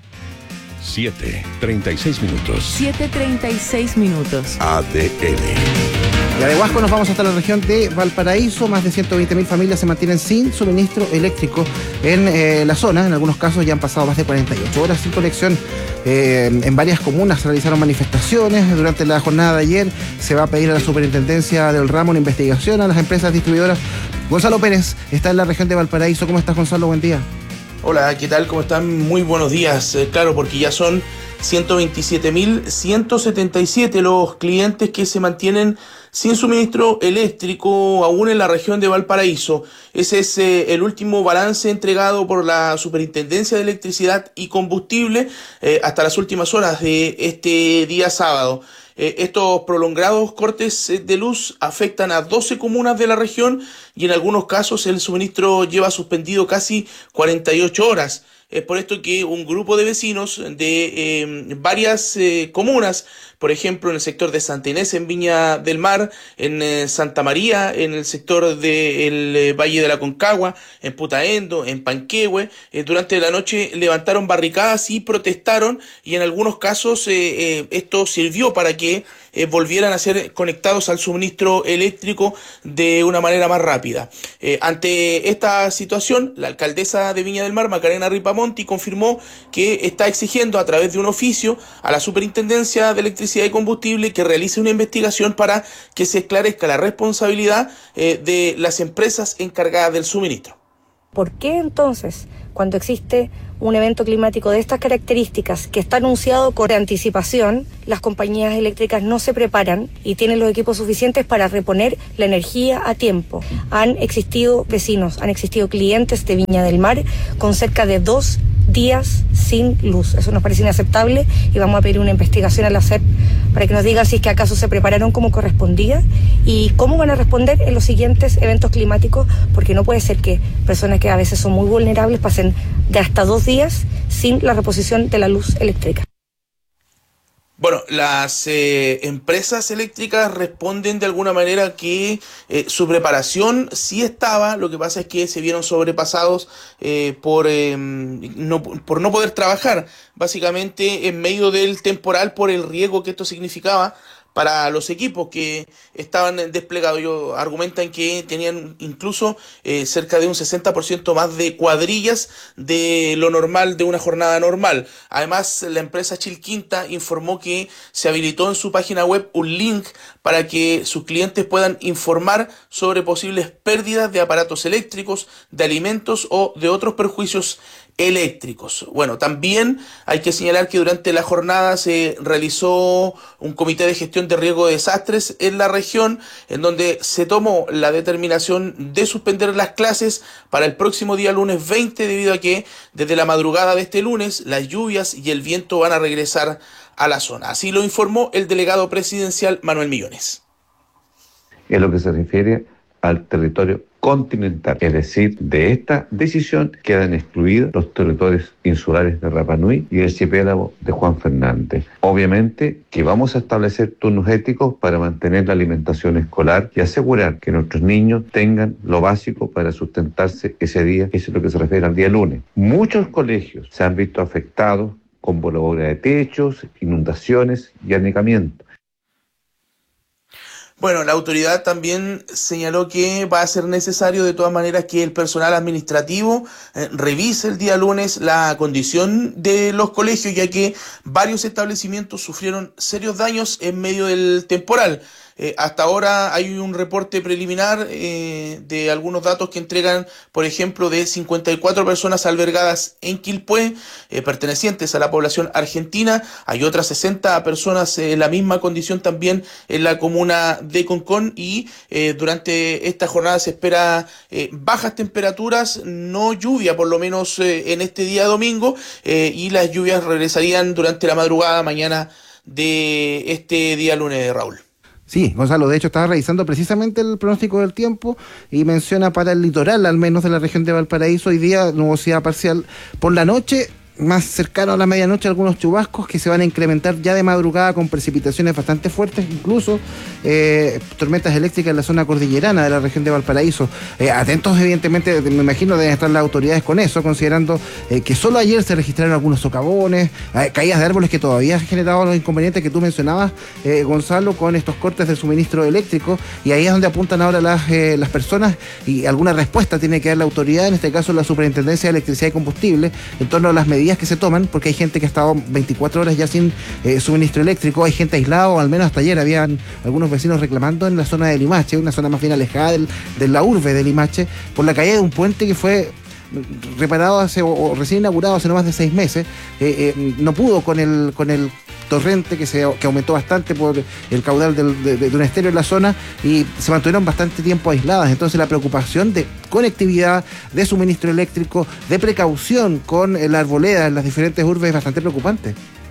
siete, treinta y seis minutos. siete, treinta y seis minutos. A D N. Ya de Huasco nos vamos hasta la región de Valparaíso. Más de ciento veinte mil familias se mantienen sin suministro eléctrico en eh, la zona. En algunos casos ya han pasado más de cuarenta y ocho horas sin conexión. Eh, en varias comunas se realizaron manifestaciones. Durante la jornada de ayer se va a pedir a la superintendencia del ramo una investigación a las empresas distribuidoras. Gonzalo Pérez está en la región de Valparaíso. ¿Cómo estás, Gonzalo? Buen día. Hola, ¿qué tal? ¿Cómo están? Muy buenos días. Eh, claro, porque ya son ciento veintisiete mil ciento setenta y siete los clientes que se mantienen sin suministro eléctrico aún en la región de Valparaíso. Ese es eh, el último balance entregado por la Superintendencia de Electricidad y Combustible eh, hasta las últimas horas de este día sábado. Eh, estos prolongados cortes de luz afectan a doce comunas de la región y en algunos casos el suministro lleva suspendido casi cuarenta y ocho horas. Es por esto que un grupo de vecinos de eh, varias eh, comunas por ejemplo, en el sector de Santa Inés, en Viña del Mar, en eh, Santa María, en el sector del eh, Valle de la Concagua, en Putaendo, en Panquehue. Eh, durante la noche levantaron barricadas y protestaron, y en algunos casos eh, eh, esto sirvió para que eh, volvieran a ser conectados al suministro eléctrico de una manera más rápida. Eh, ante esta situación, la alcaldesa de Viña del Mar, Macarena Ripamonti, confirmó que está exigiendo a través de un oficio a la Superintendencia de Electricidad y Combustible que realice una investigación para que se esclarezca la responsabilidad eh, de las empresas encargadas del suministro. ¿Por qué entonces, cuando existe un evento climático de estas características que está anunciado con anticipación, las compañías eléctricas no se preparan y tienen los equipos suficientes para reponer la energía a tiempo? Han existido vecinos, han existido clientes de Viña del Mar con cerca de dos días sin luz. Eso nos parece inaceptable y vamos a pedir una investigación a la S E P para que nos diga si es que acaso se prepararon como correspondía y cómo van a responder en los siguientes eventos climáticos, porque no puede ser que personas que a veces son muy vulnerables pasen de hasta dos días sin la reposición de la luz eléctrica. Bueno, las eh, empresas eléctricas responden de alguna manera que eh, su preparación sí estaba, lo que pasa es que se vieron sobrepasados eh, por, eh, no, por no poder trabajar, básicamente en medio del temporal por el riesgo que esto significaba para los equipos que estaban desplegados. Ellos argumentan que tenían incluso eh, cerca de un sesenta por ciento más de cuadrillas de lo normal, de una jornada normal. Además, la empresa Chilquinta informó que se habilitó en su página web un link para que sus clientes puedan informar sobre posibles pérdidas de aparatos eléctricos, de alimentos o de otros perjuicios eléctricos. Bueno, también hay que señalar que durante la jornada se realizó un comité de gestión de riesgo de desastres en la región, en donde se tomó la determinación de suspender las clases para el próximo día lunes veinte, debido a que desde la madrugada de este lunes las lluvias y el viento van a regresar a la zona. Así lo informó el delegado presidencial Manuel Millones. En lo que se refiere al territorio continental, es decir, de esta decisión quedan excluidos los territorios insulares de Rapa Nui y el archipiélago de Juan Fernández. Obviamente que vamos a establecer turnos éticos para mantener la alimentación escolar y asegurar que nuestros niños tengan lo básico para sustentarse ese día. Eso es lo que se refiere al día lunes. Muchos colegios se han visto afectados con voladuras de techos, inundaciones y anegamiento. Bueno, la autoridad también señaló que va a ser necesario de todas maneras que el personal administrativo eh, revise el día lunes la condición de los colegios, ya que varios establecimientos sufrieron serios daños en medio del temporal. Eh, hasta ahora hay un reporte preliminar eh, de algunos datos que entregan, por ejemplo, de cincuenta y cuatro personas albergadas en Quilpué, eh, pertenecientes a la población argentina. Hay otras sesenta personas en la misma condición también en la comuna de Concón, y eh, durante esta jornada se espera eh, bajas temperaturas, no lluvia, por lo menos eh, en este día domingo, eh, y las lluvias regresarían durante la madrugada mañana de este día lunes, Raúl. Sí, Gonzalo, de hecho estaba revisando precisamente el pronóstico del tiempo y menciona para el litoral, al menos de la región de Valparaíso, hoy día nubosidad parcial por la noche, más cercano a la medianoche algunos chubascos que se van a incrementar ya de madrugada con precipitaciones bastante fuertes, incluso eh, tormentas eléctricas en la zona cordillerana de la región de Valparaíso. Eh, atentos, evidentemente, me imagino deben estar las autoridades con eso, considerando eh, que solo ayer se registraron algunos socavones, eh, caídas de árboles que todavía han generado los inconvenientes que tú mencionabas, eh, Gonzalo, con estos cortes del suministro eléctrico, y ahí es donde apuntan ahora las, eh, las personas, y alguna respuesta tiene que dar la autoridad, en este caso la Superintendencia de Electricidad y Combustible, en torno a las medidas que se toman, porque hay gente que ha estado veinticuatro horas ya sin eh, suministro eléctrico, hay gente aislada, o al menos hasta ayer habían algunos vecinos reclamando en la zona de Limache, una zona más bien alejada del, de la urbe de Limache, por la caída de un puente que fue reparado hace, o, o recién inaugurado hace no más de seis meses, eh, eh, no pudo con el con el torrente que se que aumentó bastante por el caudal del, de, de un estero en la zona, y se mantuvieron bastante tiempo aisladas. Entonces la preocupación de conectividad, de suministro eléctrico, de precaución con la arboleda en las diferentes urbes es bastante preocupante.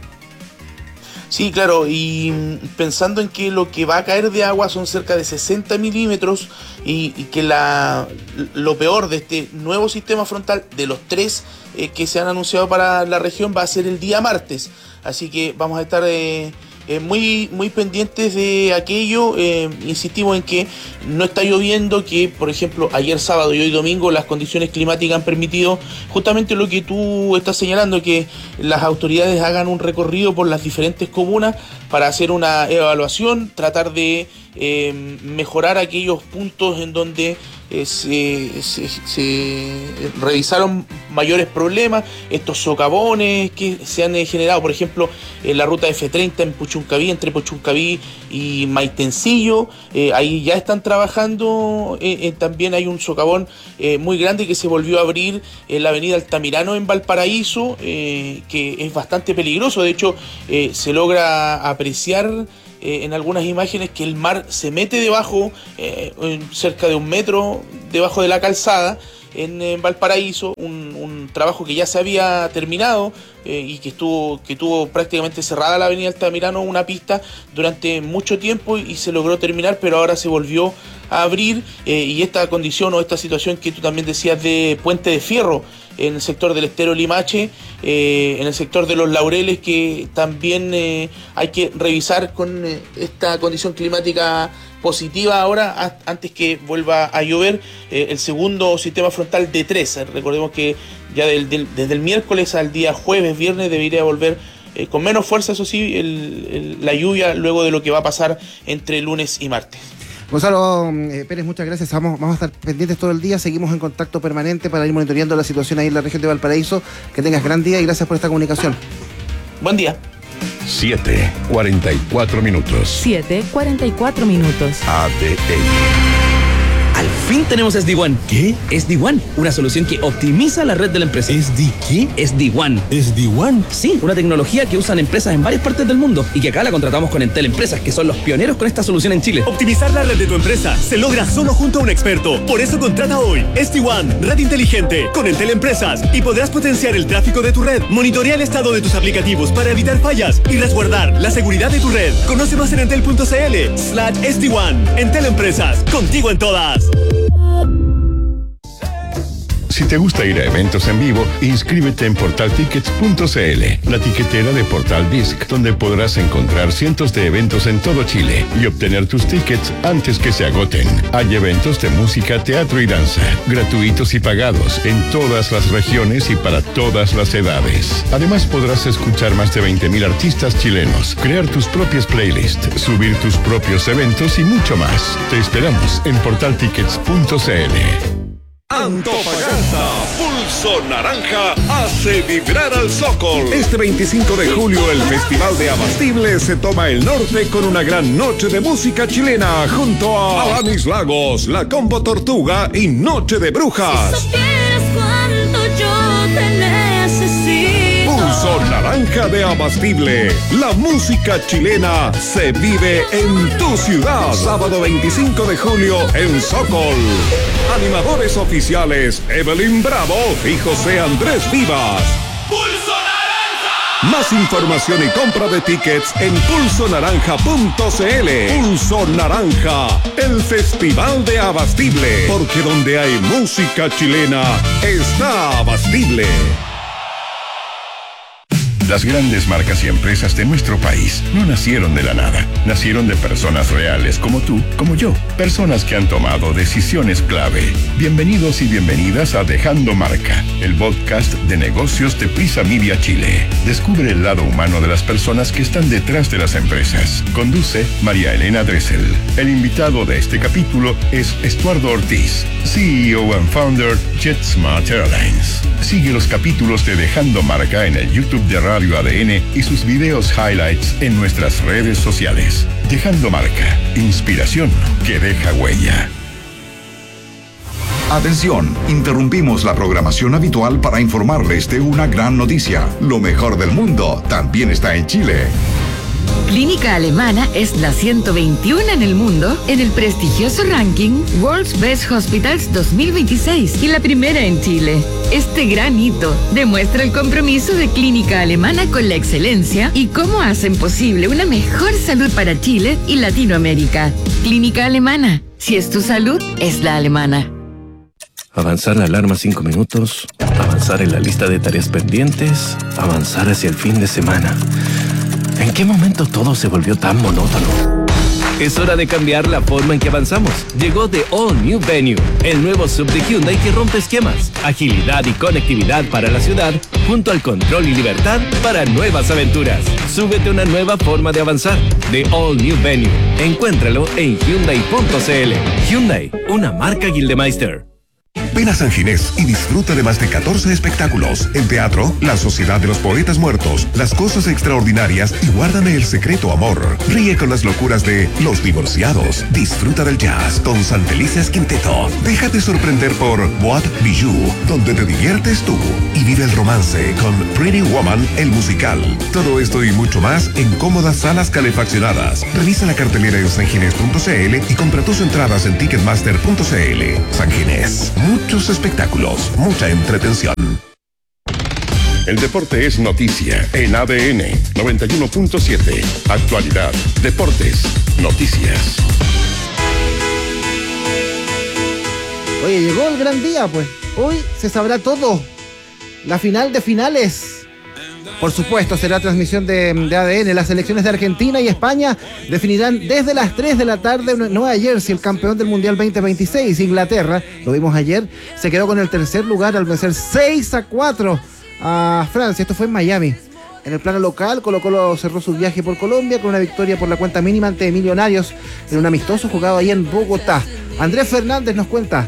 Sí, claro, y pensando en que lo que va a caer de agua son cerca de sesenta milímetros, y, y que la, lo peor de este nuevo sistema frontal, de los tres eh, que se han anunciado para la región, va a ser el día martes. Así que vamos a estar eh, eh, muy, muy pendientes de aquello. Eh, insistimos en que no está lloviendo, que por ejemplo ayer sábado y hoy domingo las condiciones climáticas han permitido justamente lo que tú estás señalando, que las autoridades hagan un recorrido por las diferentes comunas para hacer una evaluación, tratar de eh, mejorar aquellos puntos en donde eh, se, se, se revisaron mayores problemas, estos socavones que se han eh, generado, por ejemplo, en la ruta F treinta en Puchuncaví, entre Puchuncaví y Maitencillo, eh, ahí ya están trabajando, eh, eh, también hay un socavón eh, muy grande que se volvió a abrir en la avenida Altamirano en Valparaíso, eh, que es bastante peligroso. De hecho, eh, se logra apreciar eh, en algunas imágenes que el mar se mete debajo, eh, cerca de un metro debajo de la calzada, en, en Valparaíso, un, un trabajo que ya se había terminado eh, y que estuvo que tuvo prácticamente cerrada la avenida Altamirano, una pista durante mucho tiempo, y se logró terminar, pero ahora se volvió a abrir eh, y esta condición o esta situación que tú también decías de Puente de Fierro en el sector del Estero Limache, eh, en el sector de Los Laureles, que también eh, hay que revisar con eh, esta condición climática positiva ahora, a, antes que vuelva a llover, eh, el segundo sistema frontal D tres. Recordemos que ya del, del, desde el miércoles al día jueves, viernes, debería volver eh, con menos fuerza, eso sí, el, el, la lluvia, luego de lo que va a pasar entre lunes y martes. Gonzalo eh, Pérez, muchas gracias. Vamos, vamos a estar pendientes todo el día. Seguimos en contacto permanente para ir monitoreando la situación ahí en la región de Valparaíso. Que tengas gran día y gracias por esta comunicación. Buen día. siete, cuarenta y cuatro minutos. siete, cuarenta y cuatro minutos. A D N. Al fin tenemos S D WAN. ¿Qué? S D WAN, una solución que optimiza la red de la empresa. ¿S D qué? S D WAN. ¿S D WAN? Sí, una tecnología que usan empresas en varias partes del mundo y que acá la contratamos con Entel Empresas, que son los pioneros con esta solución en Chile. Optimizar la red de tu empresa se logra solo junto a un experto. Por eso contrata hoy S D WAN, red inteligente, con Entel Empresas, y podrás potenciar el tráfico de tu red, monitorear el estado de tus aplicativos para evitar fallas y resguardar la seguridad de tu red. Conoce más en entel punto c l slash S D WAN. Entel Empresas, contigo en todas. Si te gusta ir a eventos en vivo, inscríbete en portal tickets punto c l, la tiquetera de Portal Disc, donde podrás encontrar cientos de eventos en todo Chile y obtener tus tickets antes que se agoten. Hay eventos de música, teatro y danza, gratuitos y pagados, en todas las regiones y para todas las edades. Además, podrás escuchar más de veinte mil artistas chilenos, crear tus propias playlists, subir tus propios eventos y mucho más. Te esperamos en portal tickets punto c l. Antofagasta, Pulso Naranja hace vibrar al Sokol. Este veinticinco de julio el Festival de Abastible se toma el norte con una gran noche de música chilena junto a Alanis Lagos, La Combo Tortuga y Noche de Brujas. Si supieras cuánto yo te necesito. Pulso Naranja de Abastible. La música chilena se vive en tu ciudad. Sábado veinticinco de julio en Sokol. Animadores oficiales Evelyn Bravo y José Andrés Vivas. ¡Pulso Naranja! Más información y compra de tickets en pulso naranja punto c l. Pulso Naranja, el festival de Abastible. Porque donde hay música chilena, está Abastible. Las grandes marcas y empresas de nuestro país no nacieron de la nada. Nacieron de personas reales como tú, como yo. Personas que han tomado decisiones clave. Bienvenidos y bienvenidas a Dejando Marca, el podcast de negocios de Prisa Media Chile. Descubre el lado humano de las personas que están detrás de las empresas. Conduce María Elena Dressel. El invitado de este capítulo es Estuardo Ortiz, C E O and Founder JetSmart Airlines. Sigue los capítulos de Dejando Marca en el YouTube de Radio A D N y sus videos highlights en nuestras redes sociales. Dejando Marca, inspiración que deja huella. Atención, interrumpimos la programación habitual para informarles de una gran noticia. Lo mejor del mundo también está en Chile. Clínica Alemana es la ciento veintiuno en el mundo en el prestigioso ranking World's Best Hospitals dos mil veintiséis y la primera en Chile. Este gran hito demuestra el compromiso de Clínica Alemana con la excelencia y cómo hacen posible una mejor salud para Chile y Latinoamérica. Clínica Alemana, si es tu salud, es la alemana. Avanzar la alarma cinco minutos, avanzar en la lista de tareas pendientes, avanzar hacia el fin de semana. ¿En qué momento todo se volvió tan monótono? Es hora de cambiar la forma en que avanzamos. Llegó The All New Venue, el nuevo sub de Hyundai que rompe esquemas, agilidad y conectividad para la ciudad, junto al control y libertad para nuevas aventuras. Súbete a una nueva forma de avanzar. The All New Venue. Encuéntralo en Hyundai punto c l. Hyundai, una marca Gildemeister. Ven a San Ginés y disfruta de más de catorce espectáculos. En teatro, La Sociedad de los Poetas Muertos, Las Cosas Extraordinarias y Guárdame el Secreto Amor. Ríe con las locuras de Los Divorciados. Disfruta del jazz con San Felices Quinteto. Déjate sorprender por Boîte Bijou, donde te diviertes tú. Y vive el romance con Pretty Woman, el musical. Todo esto y mucho más en cómodas salas calefaccionadas. Revisa la cartelera en sanginés punto c l y compra tus entradas en ticketmaster punto c l. San Ginés. Muchos espectáculos, mucha entretención. El deporte es noticia en A D N noventa y uno punto siete. Actualidad, deportes, noticias. Oye, llegó el gran día, pues. Hoy se sabrá todo. La final de finales. Por supuesto, será transmisión de, de A D N. Las selecciones de Argentina y España definirán desde las tres de la tarde en Nueva Jersey el campeón del Mundial veinte veintiséis. Inglaterra, lo vimos ayer, se quedó con el tercer lugar al vencer seis a cuatro a Francia. Esto fue en Miami. En el plano local, Colo-Colo cerró su viaje por Colombia con una victoria por la cuenta mínima ante Millonarios en un amistoso jugado ahí en Bogotá. Andrés Fernández nos cuenta.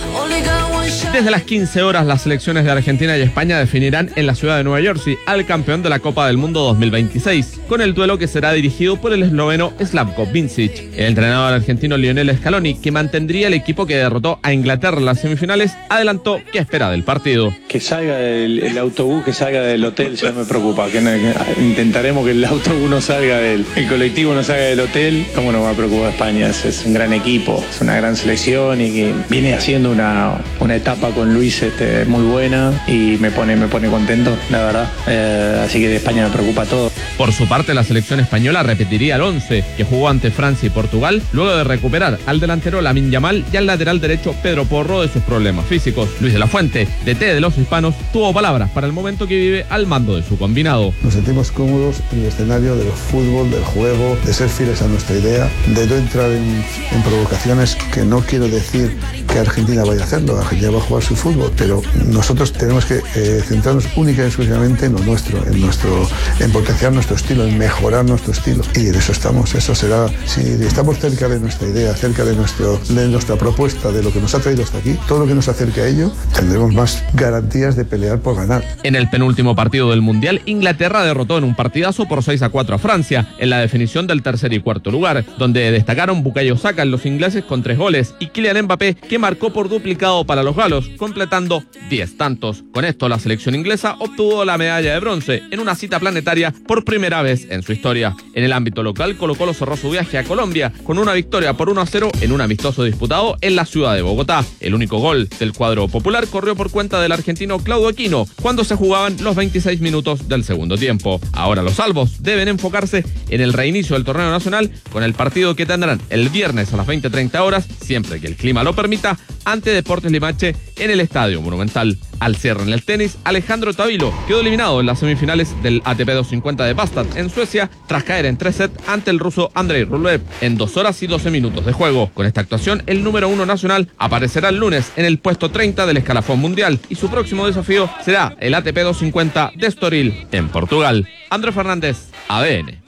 Desde las quince horas, las selecciones de Argentina y España definirán en la ciudad de Nueva Jersey al campeón de la Copa del Mundo dos mil veintiséis, con el duelo que será dirigido por el esloveno Slavko Vincic. El entrenador argentino Lionel Scaloni, que mantendría el equipo que derrotó a Inglaterra en las semifinales, adelantó qué espera del partido. Que salga el, el autobús, que salga del hotel, ya me preocupa. Que, no, que intentaremos que el autobús no salga del, el colectivo no salga del hotel. ¿Cómo nos va a preocupar España? Es, es un gran equipo, es una gran selección y que viene haciendo una, una etapa con Luis este, muy buena y me pone, me pone contento, la verdad. Eh, así que de España me preocupa todo. Por su parte, la selección española repetiría el once que jugó ante Francia y Portugal, luego de recuperar al delantero Lamine Yamal y al lateral derecho Pedro Porro de sus problemas físicos. Luis de la Fuente, D T de los hispanos, tuvo palabras para el momento que vive al mando de su combinado. Nos sentimos cómodos en el escenario del fútbol, del juego, de ser fieles a nuestra idea, de no entrar en, en provocaciones que no quiero decir que Argentina vaya a hacerlo. Argentina va a jugar su fútbol, pero nosotros tenemos que eh, centrarnos única y exclusivamente en lo nuestro, en nuestro, en potenciar nuestro estilo, en mejorar nuestro estilo. Y en eso estamos. Eso será, si estamos cerca de nuestra idea, cerca de, nuestro, de nuestra propuesta, de lo que nos ha traído hasta aquí, todo lo que nos acerque a ello, tendremos más garantías de pelear por ganar. En el penúltimo partido del Mundial, Inglaterra derrotó en un partidazo por seis a cuatro a Francia, en la definición del tercer y cuarto lugar, donde destacaron Bukayo Saka en los ingleses con tres goles y Kylian Mbappé, que marcó por duplicado para los galos, completando diez tantos. Con esto, la selección inglesa obtuvo la medalla de bronce en una cita planetaria por primera vez en su historia. En el ámbito local, Colo-Colo cerró su viaje a Colombia con una victoria por uno a cero en un amistoso disputado en la ciudad de Bogotá. El único gol del cuadro popular corrió por cuenta del argentino Claudio Aquino cuando se jugaban los veintiséis minutos del segundo tiempo. Ahora los albos deben enfocarse en el reinicio del torneo nacional con el partido que tendrán el viernes a las veinte treinta horas, siempre que el clima lo permita, ante Deportes Limache en el Estadio Monumental. Al cierre en el tenis, Alejandro Tavilo quedó eliminado en las semifinales del A T P doscientos cincuenta de Bastad en Suecia tras caer en tres sets ante el ruso Andrei Rublev en dos horas y doce minutos de juego. Con esta actuación, el número uno nacional aparecerá el lunes en el puesto treinta del escalafón mundial y su próximo desafío será el A T P doscientos cincuenta de Estoril en Portugal. Andrés Fernández, A D N.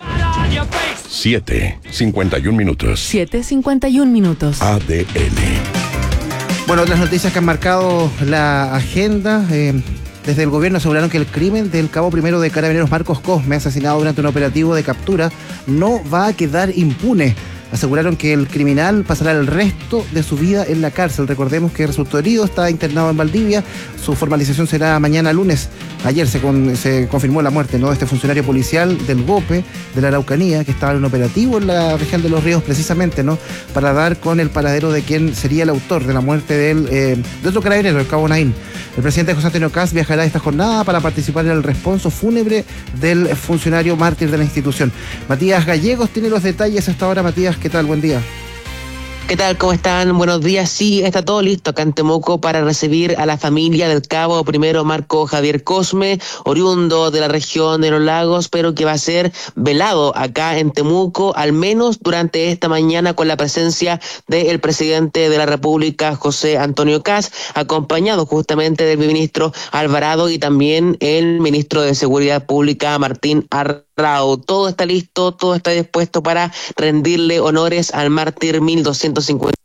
siete, cincuenta y un minutos. siete cincuenta y un minutos. A D N. Bueno, otras noticias que han marcado la agenda. Eh, desde el gobierno aseguraron que el crimen del cabo primero de Carabineros Marcos Cosme, asesinado durante un operativo de captura, no va a quedar impune. Aseguraron que el criminal pasará el resto de su vida en la cárcel. Recordemos que resultó herido, está internado en Valdivia. Su formalización será mañana lunes. Ayer se, con, se confirmó la muerte, ¿no?, de este funcionario policial del GOPE de la Araucanía, que estaba en un operativo en la región de Los Ríos precisamente, ¿no?, para dar con el paradero de quien sería el autor de la muerte del, eh, de otro carabinero, el cabo Naín. El presidente José Antonio Kast viajará esta jornada para participar en el responso fúnebre del funcionario mártir de la institución. Matías Gallegos tiene los detalles hasta ahora. Matías, ¿qué tal? Buen día. ¿Qué tal? ¿Cómo están? Buenos días. Sí, está todo listo acá en Temuco para recibir a la familia del cabo primero Marco Javier Cosme, oriundo de la región de los lagos, pero que va a ser velado acá en Temuco, al menos durante esta mañana, con la presencia del presidente de la República, José Antonio Kast, acompañado justamente del ministro Alvarado y también el ministro de Seguridad Pública, Martín Arrao. Todo está listo, todo está dispuesto para rendirle honores al mártir mil doscientos cincuenta.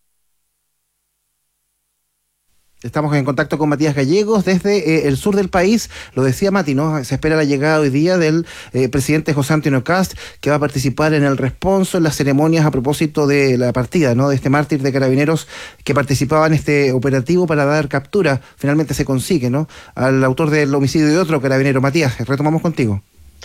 Estamos en contacto con Matías Gallegos desde eh, el sur del país. Lo decía Mati, ¿no? Se espera la llegada hoy día del eh, presidente José Antonio Kast, que va a participar en el responso, en las ceremonias a propósito de la partida, ¿no?, de este mártir de carabineros que participaba en este operativo para dar captura. Finalmente se consigue, ¿no?, al autor del homicidio de otro carabinero. Matías, retomamos contigo.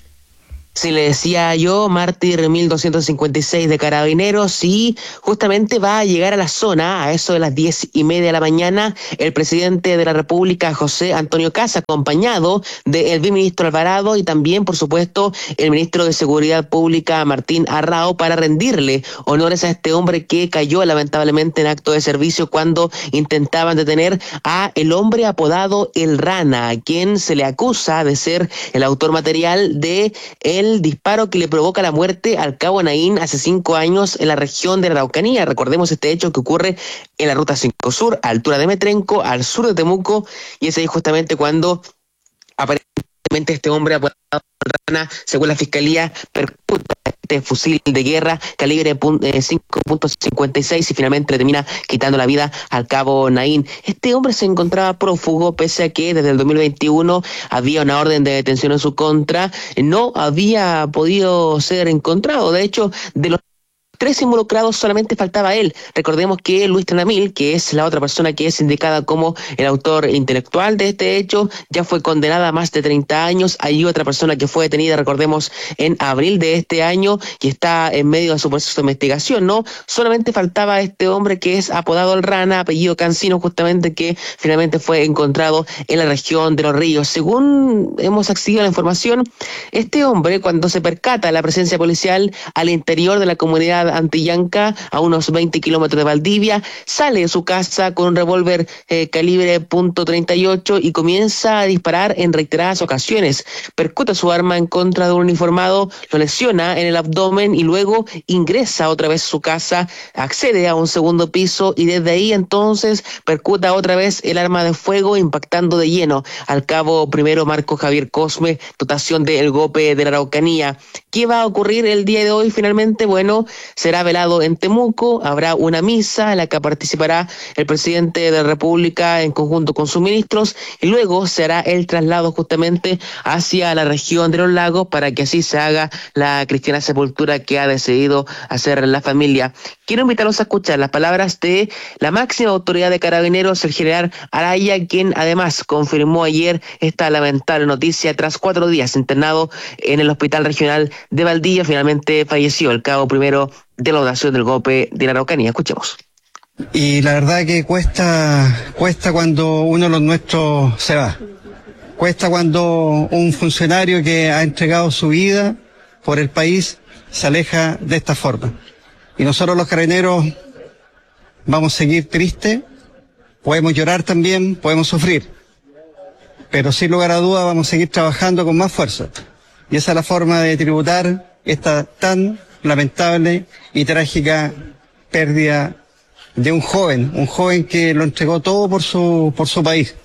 Sí, le decía yo, mártir mil doscientos cincuenta y seis de Carabineros, y justamente va a llegar a la zona a eso de las diez y media de la mañana el presidente de la República, José Antonio Kast, acompañado del viceministro Alvarado y también, por supuesto, el ministro de Seguridad Pública, Martín Arrao, para rendirle honores a este hombre que cayó lamentablemente en acto de servicio cuando intentaban detener a el hombre apodado El Rana, a quien se le acusa de ser el autor material de el el disparo que le provoca la muerte al cabo Naín hace cinco años en la región de la Araucanía. Recordemos este hecho que ocurre en la ruta cinco Sur, a altura de Metrenco, al sur de Temuco, y es ahí justamente cuando aparentemente este hombre apodado Rana, según la fiscalía, percuta este fusil de guerra calibre cinco punto cincuenta y seis y finalmente le termina quitando la vida al cabo Naín. Este hombre se encontraba prófugo pese a que desde el dos mil veintiuno había una orden de detención en su contra. No había podido ser encontrado. De hecho, de los tres involucrados solamente faltaba él. Recordemos que Luis Ternamil, que es la otra persona que es indicada como el autor intelectual de este hecho, ya fue condenada a más de treinta años. Hay otra persona que fue detenida, recordemos, en abril de este año y está en medio de su proceso de investigación, ¿no? Solamente faltaba este hombre que es apodado El Rana, apellido Cancino, justamente, que finalmente fue encontrado en la región de Los Ríos. Según hemos accedido a la información, este hombre, cuando se percata la presencia policial al interior de la comunidad Antillanca, a unos veinte kilómetros de Valdivia, sale de su casa con un revólver eh, calibre punto treinta y ocho y comienza a disparar en reiteradas ocasiones. Percuta su arma en contra de un uniformado, lo lesiona en el abdomen y luego ingresa otra vez a su casa, accede a un segundo piso y desde ahí entonces percuta otra vez el arma de fuego, impactando de lleno al cabo primero Marco Javier Cosme, dotación del Gope de la Araucanía. ¿Qué va a ocurrir el día de hoy finalmente? Bueno, será velado en Temuco, habrá una misa en la que participará el presidente de la República en conjunto con sus ministros y luego se hará el traslado justamente hacia la región de los lagos para que así se haga la cristiana sepultura que ha decidido hacer la familia. Quiero invitarlos a escuchar las palabras de la máxima autoridad de Carabineros, el general Araya, quien además confirmó ayer esta lamentable noticia. Tras cuatro días internado en el Hospital Regional de Valdivia, finalmente falleció el cabo primero de la dotación del Gope de la Araucanía. Escuchemos. Y la verdad que cuesta, cuesta cuando uno de los nuestros se va. Cuesta cuando un funcionario que ha entregado su vida por el país se aleja de esta forma. Y nosotros los carabineros vamos a seguir tristes, podemos llorar también, podemos sufrir, pero sin lugar a dudas vamos a seguir trabajando con más fuerza. Y esa es la forma de tributar esta tan lamentable y trágica pérdida de un joven, un joven que lo entregó todo por su, por su país.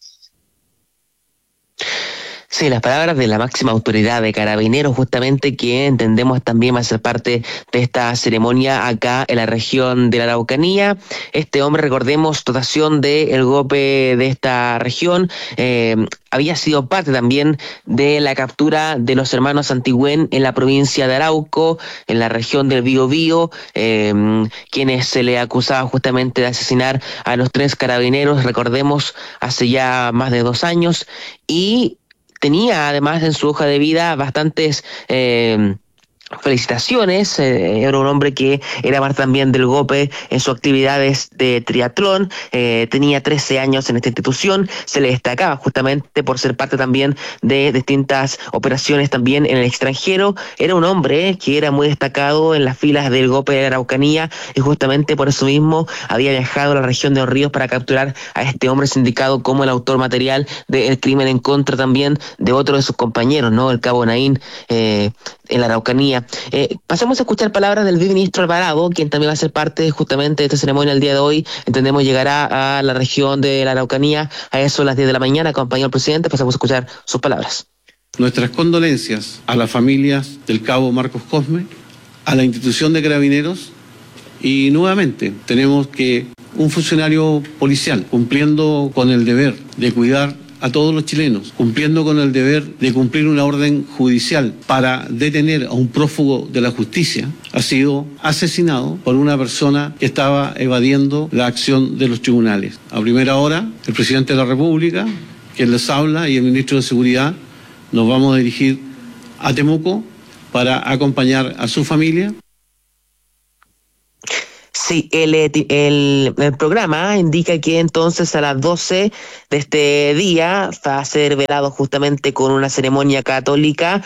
Sí, las palabras de la máxima autoridad de Carabineros, justamente, que entendemos también va a ser parte de esta ceremonia acá en la región de la Araucanía. Este hombre, recordemos, dotación del Gope de esta región, eh, había sido parte también de la captura de los hermanos Antigüén en la provincia de Arauco, en la región del Biobío, eh, quienes se le acusaba justamente de asesinar a los tres carabineros, recordemos, hace ya más de dos años, y tenía además en su hoja de vida bastantes eh, felicitaciones, eh, era un hombre que era parte también del GOPE en sus actividades de triatlón, eh, tenía trece años en esta institución, se le destacaba justamente por ser parte también de distintas operaciones también en el extranjero, era un hombre eh, que era muy destacado en las filas del GOPE de la Araucanía y justamente por eso mismo había viajado a la región de Los Ríos para capturar a este hombre sindicado como el autor material del crimen en contra también de otro de sus compañeros, ¿no? El cabo Naín, eh, en la Araucanía. Eh, pasamos a escuchar palabras del viceministro Alvarado, quien también va a ser parte justamente de esta ceremonia el día de hoy. Entendemos llegará a la región de la Araucanía a eso a las diez de la mañana, acompañado al presidente. Pasamos a escuchar sus palabras. Nuestras condolencias a las familias del cabo Marcos Cosme, a la institución de Carabineros y nuevamente tenemos que un funcionario policial cumpliendo con el deber de cuidar a todos los chilenos, cumpliendo con el deber de cumplir una orden judicial para detener a un prófugo de la justicia, ha sido asesinado por una persona que estaba evadiendo la acción de los tribunales. A primera hora, el presidente de la República, quien les habla, y el ministro de Seguridad, nos vamos a dirigir a Temuco para acompañar a su familia. Sí, el, el, el programa indica que entonces a las doce de este día va a ser velado justamente con una ceremonia católica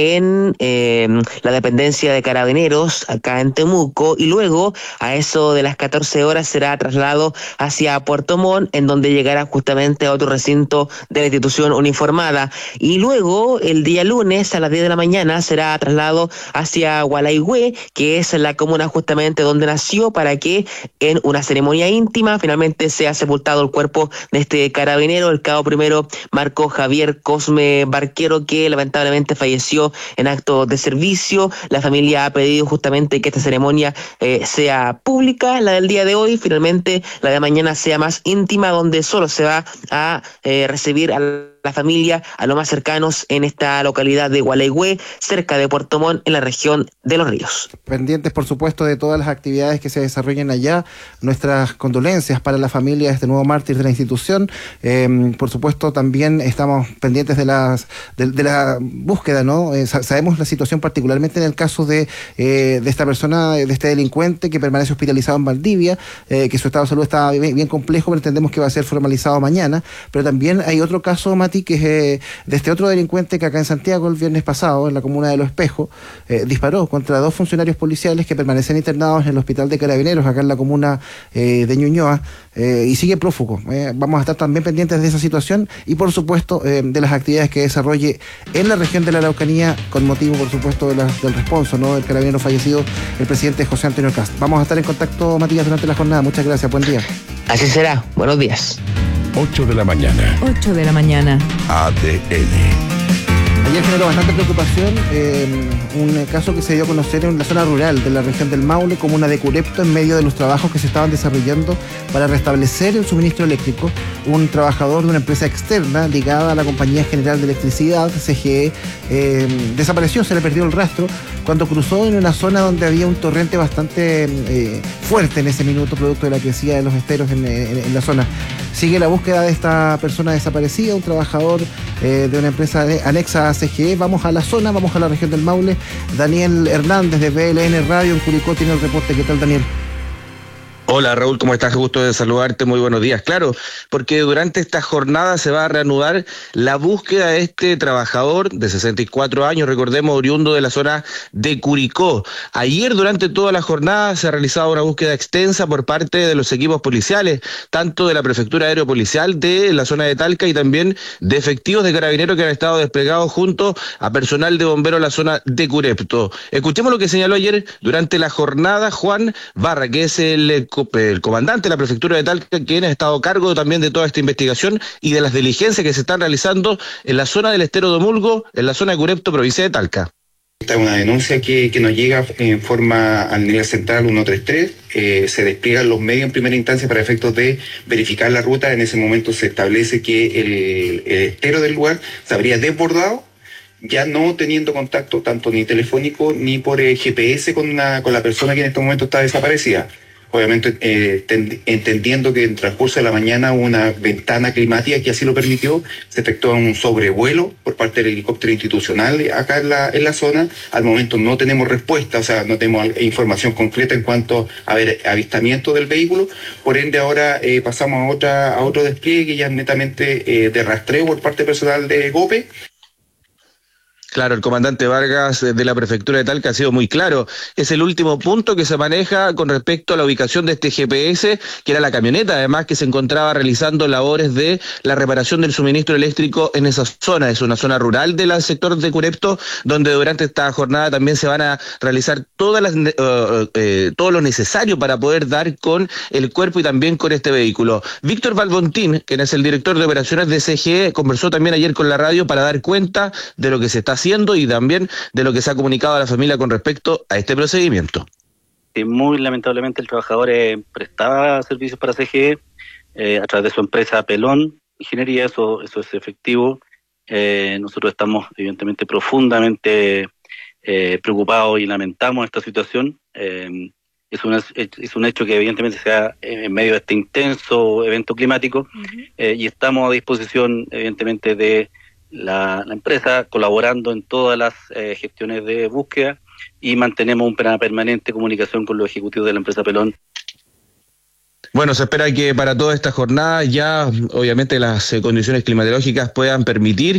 en eh, la dependencia de Carabineros, acá en Temuco, y luego a eso de las catorce horas será trasladado hacia Puerto Montt, en donde llegará justamente a otro recinto de la institución uniformada. Y luego, el día lunes, a las diez de la mañana, será trasladado hacia Gualeguay, que es la comuna justamente donde nació, para que en una ceremonia íntima finalmente sea sepultado el cuerpo de este carabinero, el cabo primero Marco Javier Cosme Barquero, que lamentablemente falleció en acto de servicio. La familia ha pedido justamente que esta ceremonia eh, sea pública, la del día de hoy, finalmente la de mañana sea más íntima, donde solo se va a eh, recibir a la familia, a los más cercanos en esta localidad de Gualeguay, cerca de Puerto Montt, en la región de Los Ríos. Pendientes, por supuesto, de todas las actividades que se desarrollen allá. Nuestras condolencias para la familia de este nuevo mártir de la institución. Eh, por supuesto, también estamos pendientes de, las, de, de la búsqueda, ¿no? Eh, sabemos la situación, particularmente en el caso de, eh, de esta persona, de este delincuente que permanece hospitalizado en Valdivia, eh, que su estado de salud está bien, bien complejo, pero entendemos que va a ser formalizado mañana. Pero también hay otro caso, Mati, que es eh, de este otro delincuente que acá en Santiago el viernes pasado, en la comuna de Los Espejos, eh, disparó contra dos funcionarios policiales que permanecen internados en el hospital de Carabineros, acá en la comuna eh, de Ñuñoa, eh, y sigue prófugo. Eh, vamos a estar también pendientes de esa situación y, por supuesto, eh, de las actividades que desarrolle en la región de la Araucanía, con motivo, por supuesto, de la, del responso, ¿no?, del carabinero fallecido, el presidente José Antonio Cast. Vamos a estar en contacto, Matías, durante la jornada. Muchas gracias. Buen día. Así será. Buenos días. ocho de la mañana. ocho de la mañana. A D N. Ayer generó bastante preocupación eh, un caso que se dio a conocer en la zona rural de la región del Maule, comuna de Curepto, en medio de los trabajos que se estaban desarrollando para restablecer el suministro eléctrico. Un trabajador de una empresa externa ligada a la Compañía General de Electricidad, C G E, eh, desapareció, se le perdió el rastro cuando cruzó en una zona donde había un torrente bastante eh, fuerte en ese minuto, producto de la crecida de los esteros en, en, en la zona. Sigue la búsqueda de esta persona desaparecida, un trabajador eh, de una empresa de, anexa a C G E. Vamos a la zona, vamos a la región del Maule. Daniel Hernández de B L N Radio en Curicó tiene el reporte. ¿Qué tal, Daniel? Hola Raúl, ¿cómo estás? Gusto de saludarte, muy buenos días. Claro, porque durante esta jornada se va a reanudar la búsqueda de este trabajador de sesenta y cuatro años, recordemos, oriundo de la zona de Curicó. Ayer durante toda la jornada se ha realizado una búsqueda extensa por parte de los equipos policiales, tanto de la Prefectura Aeropolicial de la zona de Talca y también de efectivos de Carabineros que han estado desplegados junto a personal de bomberos en la zona de Curepto. Escuchemos lo que señaló ayer durante la jornada Juan Barra, que es el el comandante de la Prefectura de Talca, quien ha estado a cargo también de toda esta investigación y de las diligencias que se están realizando en la zona del Estero de Omulgo, en la zona de Curepto, provincia de Talca. Esta es una denuncia que, que nos llega en forma al nivel central ciento treinta y tres. Eh, se despliegan los medios en primera instancia para efectos de verificar la ruta. En ese momento se establece que el, el estero del lugar se habría desbordado, ya no teniendo contacto tanto ni telefónico ni por eh, G P S con, una, con la persona que en este momento está desaparecida. obviamente eh, ten, entendiendo que en el transcurso de la mañana hubo una ventana climática que así lo permitió, se efectuó un sobrevuelo por parte del helicóptero institucional acá en la, en la zona. Al momento no tenemos respuesta, o sea, no tenemos información concreta en cuanto a ver, avistamiento del vehículo, por ende ahora eh, pasamos a, otra, a otro despliegue ya netamente eh, de rastreo por parte personal de GOPE. Claro, el comandante Vargas de la prefectura de Talca ha sido muy claro. Es el último punto que se maneja con respecto a la ubicación de este G P S, que era la camioneta, además, que se encontraba realizando labores de la reparación del suministro eléctrico en esa zona. Es una zona rural del sector de Curepto, donde durante esta jornada también se van a realizar todas las, uh, eh, todo lo necesario para poder dar con el cuerpo y también con este vehículo. Víctor Valbontín, quien es el director de operaciones de C G E, conversó también ayer con la radio para dar cuenta de lo que se está haciendo y también de lo que se ha comunicado a la familia con respecto a este procedimiento. Sí, muy lamentablemente el trabajador eh, prestaba servicios para C G E eh, a través de su empresa Pelón Ingeniería, eso, eso es efectivo. Eh, nosotros estamos evidentemente profundamente eh, preocupados y lamentamos esta situación. Eh, es, una, es un hecho que evidentemente se da en medio de este intenso evento climático. Uh-huh. eh, y estamos a disposición evidentemente de La, la empresa, colaborando en todas las eh, gestiones de búsqueda, y mantenemos una permanente comunicación con los ejecutivos de la empresa Pelón. Bueno, se espera que para toda esta jornada ya obviamente las eh, condiciones climatológicas puedan permitir